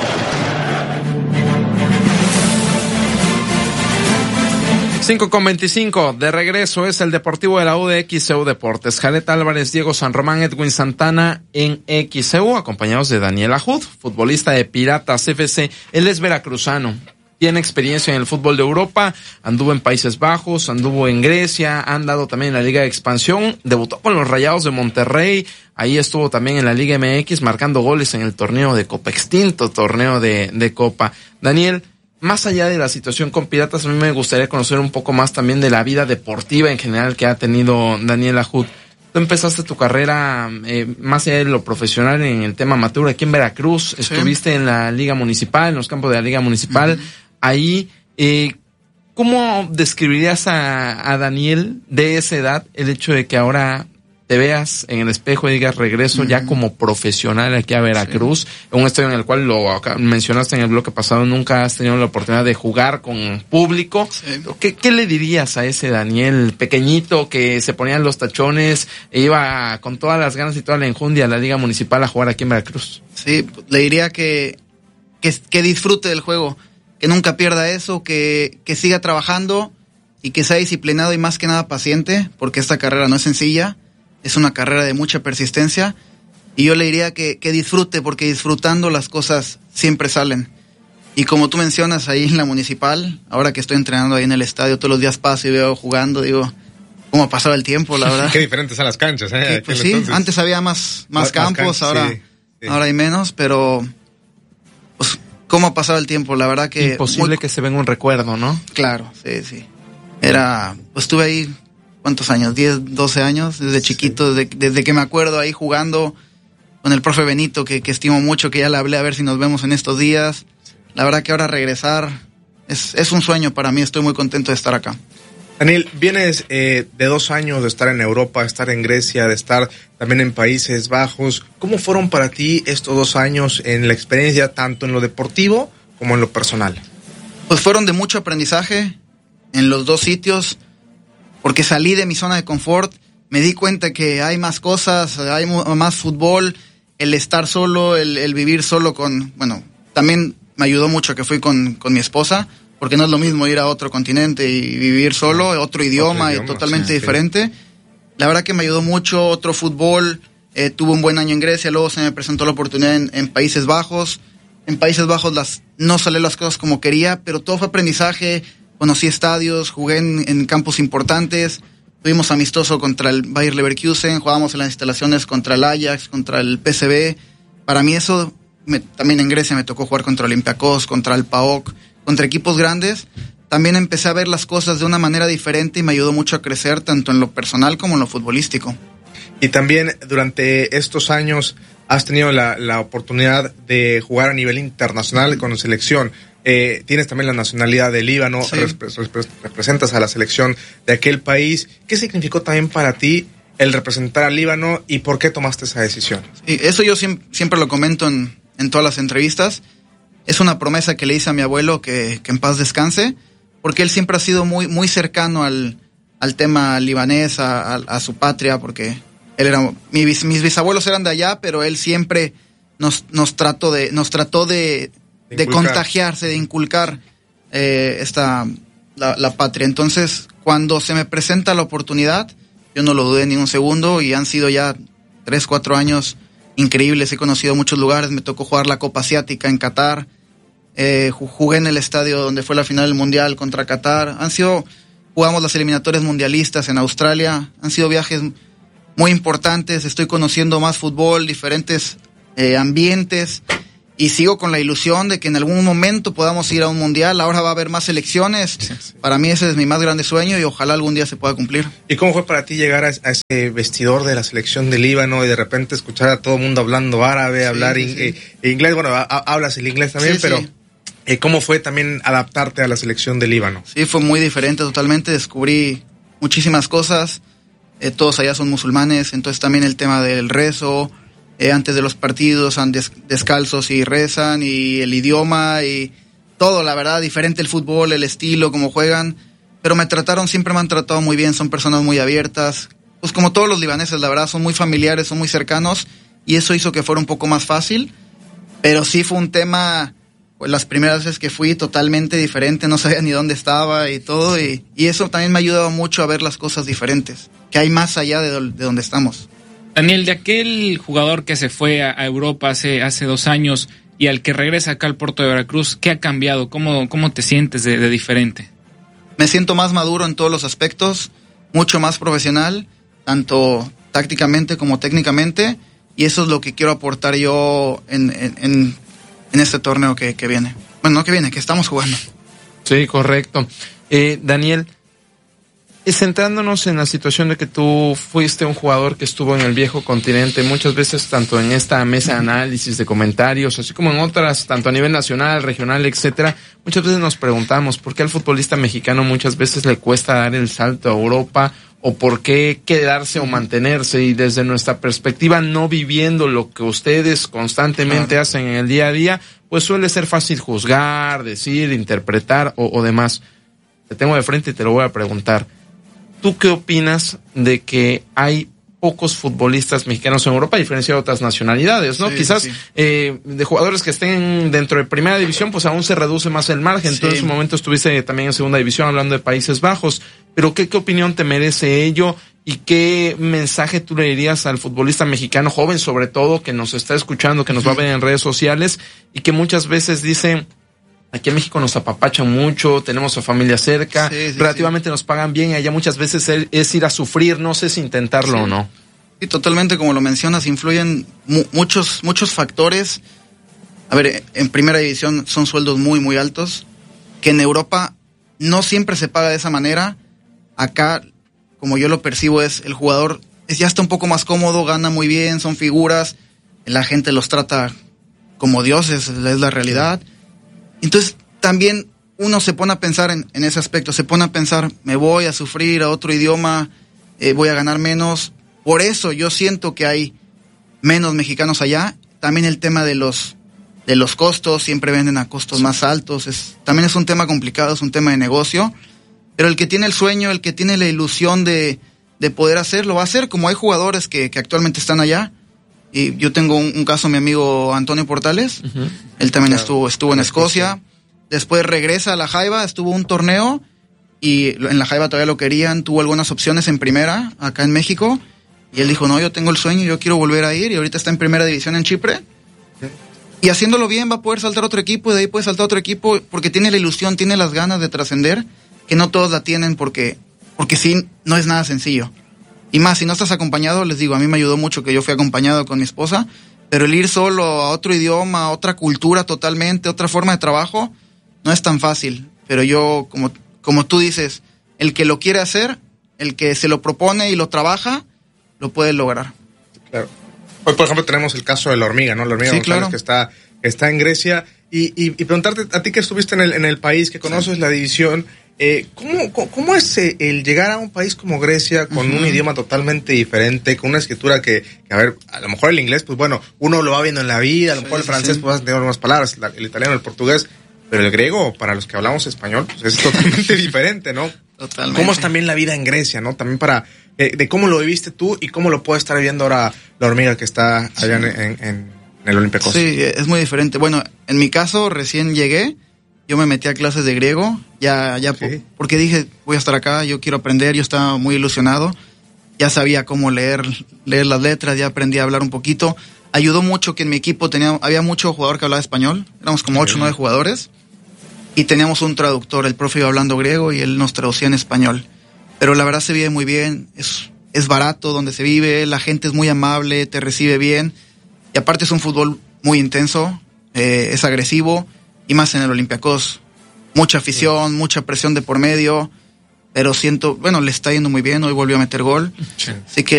cinco con veinticinco, de regreso es el Deportivo de la U de X C U Deportes. Jalet Álvarez, Diego San Román, Edwin Santana en X C U, acompañados de Daniel Ajud, futbolista de Piratas F C. Él es veracruzano, tiene experiencia en el fútbol de Europa, anduvo en Países Bajos, anduvo en Grecia, ha andado también en la Liga de Expansión, debutó con los Rayados de Monterrey, ahí estuvo también en la Liga M X marcando goles en el torneo de Copa Extinto, torneo de, de Copa. Daniel, más allá de la situación con Piratas, a mí me gustaría conocer un poco más también de la vida deportiva en general que ha tenido Daniel Ajud. Tú empezaste tu carrera eh, más allá de lo profesional en el tema amateur aquí en Veracruz, sí. Estuviste en la Liga Municipal, en los campos de la Liga Municipal. Uh-huh. Ahí, eh, ¿cómo describirías a, a Daniel de esa edad el hecho de que ahora te veas en el espejo y digas regreso uh-huh. ya como profesional aquí a Veracruz, sí. en un estadio en el cual lo mencionaste en el bloque pasado, nunca has tenido la oportunidad de jugar con público? Sí. ¿Qué, ¿Qué le dirías a ese Daniel pequeñito que se ponía en los tachones e iba con todas las ganas y toda la enjundia a la Liga Municipal a jugar aquí en Veracruz? Sí, le diría que, que, que disfrute del juego, que nunca pierda eso, que, que siga trabajando y que sea disciplinado y más que nada paciente, porque esta carrera no es sencilla. Es una carrera de mucha persistencia y yo le diría que, que disfrute, porque disfrutando las cosas siempre salen. Y como tú mencionas ahí en la Municipal, ahora que estoy entrenando ahí en el estadio, todos los días paso y veo jugando, digo, ¿cómo ha pasado el tiempo, la verdad? Qué diferentes son las canchas, ¿eh? Pues sí, entonces, antes había más, más, más campos, canchas, ahora, sí, sí. ahora hay menos, pero pues, ¿cómo ha pasado el tiempo? La verdad que... Imposible muy... que se venga un recuerdo, ¿no? Claro, sí, sí. Era, pues estuve ahí... ¿Cuántos años? diez, doce años, desde chiquito, desde, desde que me acuerdo ahí jugando con el profe Benito, que, que estimo mucho, que ya le hablé a ver si nos vemos en estos días. La verdad que ahora regresar es, es un sueño para mí, estoy muy contento de estar acá. Daniel, vienes eh, de dos años de estar en Europa, de estar en Grecia, de estar también en Países Bajos. ¿Cómo fueron para ti estos dos años en la experiencia, tanto en lo deportivo como en lo personal? Pues fueron de mucho aprendizaje en los dos sitios, porque salí de mi zona de confort, me di cuenta que hay más cosas, hay más fútbol, el estar solo, el, el vivir solo con... Bueno, también me ayudó mucho que fui con, con mi esposa, porque no es lo mismo ir a otro continente y vivir solo, otro idioma, otro idioma y totalmente sí, diferente. Sí. La verdad que me ayudó mucho, otro fútbol, eh, tuve un buen año en Grecia, luego se me presentó la oportunidad en, en Países Bajos. En Países Bajos las, no salieron las cosas como quería, pero todo fue aprendizaje. Conocí estadios, jugué en, en campos importantes, tuvimos amistoso contra el Bayer Leverkusen, jugábamos en las instalaciones contra el Ajax, contra el P S V. Para mí eso, me, también en Grecia me tocó jugar contra Olympiacos, contra el P A O K, contra equipos grandes. También empecé a ver las cosas de una manera diferente y me ayudó mucho a crecer tanto en lo personal como en lo futbolístico. Y también durante estos años has tenido la, la oportunidad de jugar a nivel internacional con la selección. Eh, tienes también la nacionalidad de Líbano, sí. repre- repre- representas a la selección de aquel país. ¿Qué significó también para ti el representar a Líbano y por qué tomaste esa decisión? Sí, eso yo siempre, siempre lo comento en, en todas las entrevistas. Es una promesa que le hice a mi abuelo, que, que en paz descanse, porque él siempre ha sido muy, muy cercano al, al tema libanés, a, a, a su patria, porque él era, mi, mis bisabuelos eran de allá, pero él siempre nos, nos trató de, nos trató de, de, de contagiarse, de inculcar eh, esta, la, la patria. Entonces, cuando se me presenta la oportunidad, yo no lo dudé ni un segundo y han sido ya tres, cuatro años increíbles. He conocido muchos lugares, me tocó jugar la Copa Asiática en Qatar, eh, jugué en el estadio donde fue la final del Mundial contra Qatar. Han sido, jugamos las eliminatorias mundialistas en Australia, han sido viajes muy importantes, estoy conociendo más fútbol, diferentes eh, ambientes y sigo con la ilusión de que en algún momento podamos ir a un mundial. Ahora va a haber más selecciones. Sí, sí. Para mí ese es mi más grande sueño y ojalá algún día se pueda cumplir. ¿Y cómo fue para ti llegar a, a ese vestidor de la selección de Líbano y de repente escuchar a todo el mundo hablando árabe, sí, hablar sí, in, sí. Eh, inglés? Bueno, a, a, hablas el inglés también, sí, pero sí. Eh, ¿cómo fue también adaptarte a la selección de Líbano? Sí, fue muy diferente totalmente. Descubrí muchísimas cosas. Eh, todos allá son musulmanes, entonces también el tema del rezo. Eh, antes de los partidos han des- descalzos y rezan, y el idioma y todo, la verdad, diferente el fútbol, el estilo, cómo juegan, pero me trataron, siempre me han tratado muy bien, son personas muy abiertas, pues como todos los libaneses, la verdad, son muy familiares, son muy cercanos, y eso hizo que fuera un poco más fácil, pero sí fue un tema, pues las primeras veces que fui totalmente diferente, no sabía ni dónde estaba y todo, y, y eso también me ha ayudado mucho a ver las cosas diferentes, que hay más allá de, do- de donde estamos. Daniel, de aquel jugador que se fue a, a Europa hace, hace dos años y al que regresa acá al puerto de Veracruz, ¿qué ha cambiado? ¿Cómo, cómo te sientes de, de diferente? Me siento más maduro en todos los aspectos, mucho más profesional, tanto tácticamente como técnicamente, y eso es lo que quiero aportar yo en, en, en, en este torneo que, que viene. Bueno, no que viene, que estamos jugando. Sí, correcto. Eh, Daniel, centrándonos en la situación de que tú fuiste un jugador que estuvo en el viejo continente, muchas veces tanto en esta mesa de análisis, de comentarios, así como en otras, tanto a nivel nacional, regional, etcétera, muchas veces nos preguntamos por qué al futbolista mexicano muchas veces le cuesta dar el salto a Europa, o por qué quedarse o mantenerse, y desde nuestra perspectiva, no viviendo lo que ustedes constantemente claro. hacen en el día a día, pues suele ser fácil juzgar, decir, interpretar o, o demás. Te tengo de frente y te lo voy a preguntar. ¿Tú qué opinas de que hay pocos futbolistas mexicanos en Europa, a diferencia de otras nacionalidades, ¿no? Sí, Quizás sí. Eh, de jugadores que estén dentro de primera división, pues aún se reduce más el margen. Sí. Tú en su momento estuviste también en segunda división hablando de Países Bajos. Pero ¿qué, qué opinión te merece ello? ¿Y qué mensaje tú le dirías al futbolista mexicano, joven sobre todo, que nos está escuchando, que nos uh-huh. va a ver en redes sociales y que muchas veces dice... Aquí en México nos apapachan mucho, tenemos a familia cerca, sí, sí, relativamente sí. nos pagan bien, y allá muchas veces es ir a sufrir, no sé si intentarlo sí. o no. Sí, totalmente, como lo mencionas, influyen mu- muchos muchos factores. A ver, en primera división son sueldos muy, muy altos, que en Europa no siempre se paga de esa manera. Acá, como yo lo percibo, es el jugador es, ya está un poco más cómodo, gana muy bien, son figuras, la gente los trata como dioses, es la realidad. Entonces, también uno se pone a pensar en, en ese aspecto, se pone a pensar, me voy a sufrir a otro idioma, eh, voy a ganar menos. Por eso yo siento que hay menos mexicanos allá. También el tema de los de los costos, siempre venden a costos más altos. Es, también es un tema complicado, es un tema de negocio. Pero el que tiene el sueño, el que tiene la ilusión de, de poder hacerlo, va a hacer. Como hay jugadores que, que actualmente están allá. Y yo tengo un, un caso, mi amigo Antonio Portales, uh-huh. él también claro. estuvo estuvo en Escocia, después regresa a La Jaiba, estuvo un torneo, y en La Jaiba todavía lo querían, tuvo algunas opciones en primera, acá en México, y él dijo, no, yo tengo el sueño, yo quiero volver a ir, y ahorita está en primera división en Chipre, uh-huh. y haciéndolo bien va a poder saltar a otro equipo, y de ahí puede saltar a otro equipo, porque tiene la ilusión, tiene las ganas de trascender, que no todos la tienen, porque, porque sí, no es nada sencillo. Y más, si no estás acompañado, les digo, a mí me ayudó mucho que yo fui acompañado con mi esposa, pero el ir solo a otro idioma, a otra cultura totalmente, otra forma de trabajo, no es tan fácil. Pero yo, como, como tú dices, el que lo quiere hacer, el que se lo propone y lo trabaja, lo puede lograr. Claro. Hoy, por ejemplo, tenemos el caso de la hormiga, ¿no? La hormiga sí, González, claro. que está, que está en Grecia. Y, y, y preguntarte, a ti que estuviste en el, en el país, que conoces sí. la división... Eh, ¿cómo, ¿Cómo es el llegar a un país como Grecia con uh-huh. un idioma totalmente diferente, con una escritura que, que, a ver, a lo mejor el inglés, pues bueno, uno lo va viendo en la vida, a lo sí, mejor el francés, sí. pues vas a tener unas palabras, el italiano, el portugués, pero el griego, para los que hablamos español, pues es totalmente diferente, ¿no? Totalmente. ¿Cómo es también la vida en Grecia, no? También para, eh, de cómo lo viviste tú y cómo lo puede estar viviendo ahora la hormiga que está allá sí. en, en, en el Olympiacos. Sí, es muy diferente. Bueno, en mi caso, recién llegué, yo me metí a clases de griego, ya, ya, sí. porque dije, voy a estar acá, yo quiero aprender, yo estaba muy ilusionado, ya sabía cómo leer, leer las letras, ya aprendí a hablar un poquito. Ayudó mucho que en mi equipo tenía, había mucho jugador que hablaba español, éramos como ocho o nueve jugadores, y teníamos un traductor, el profe iba hablando griego y él nos traducía en español. Pero la verdad se vive muy bien, es, es barato donde se vive, la gente es muy amable, te recibe bien, y aparte es un fútbol muy intenso, eh, es agresivo, y más en el Olympiacos. Mucha afición, sí. mucha presión de por medio, pero siento, bueno, le está yendo muy bien, hoy volvió a meter gol, sí. así que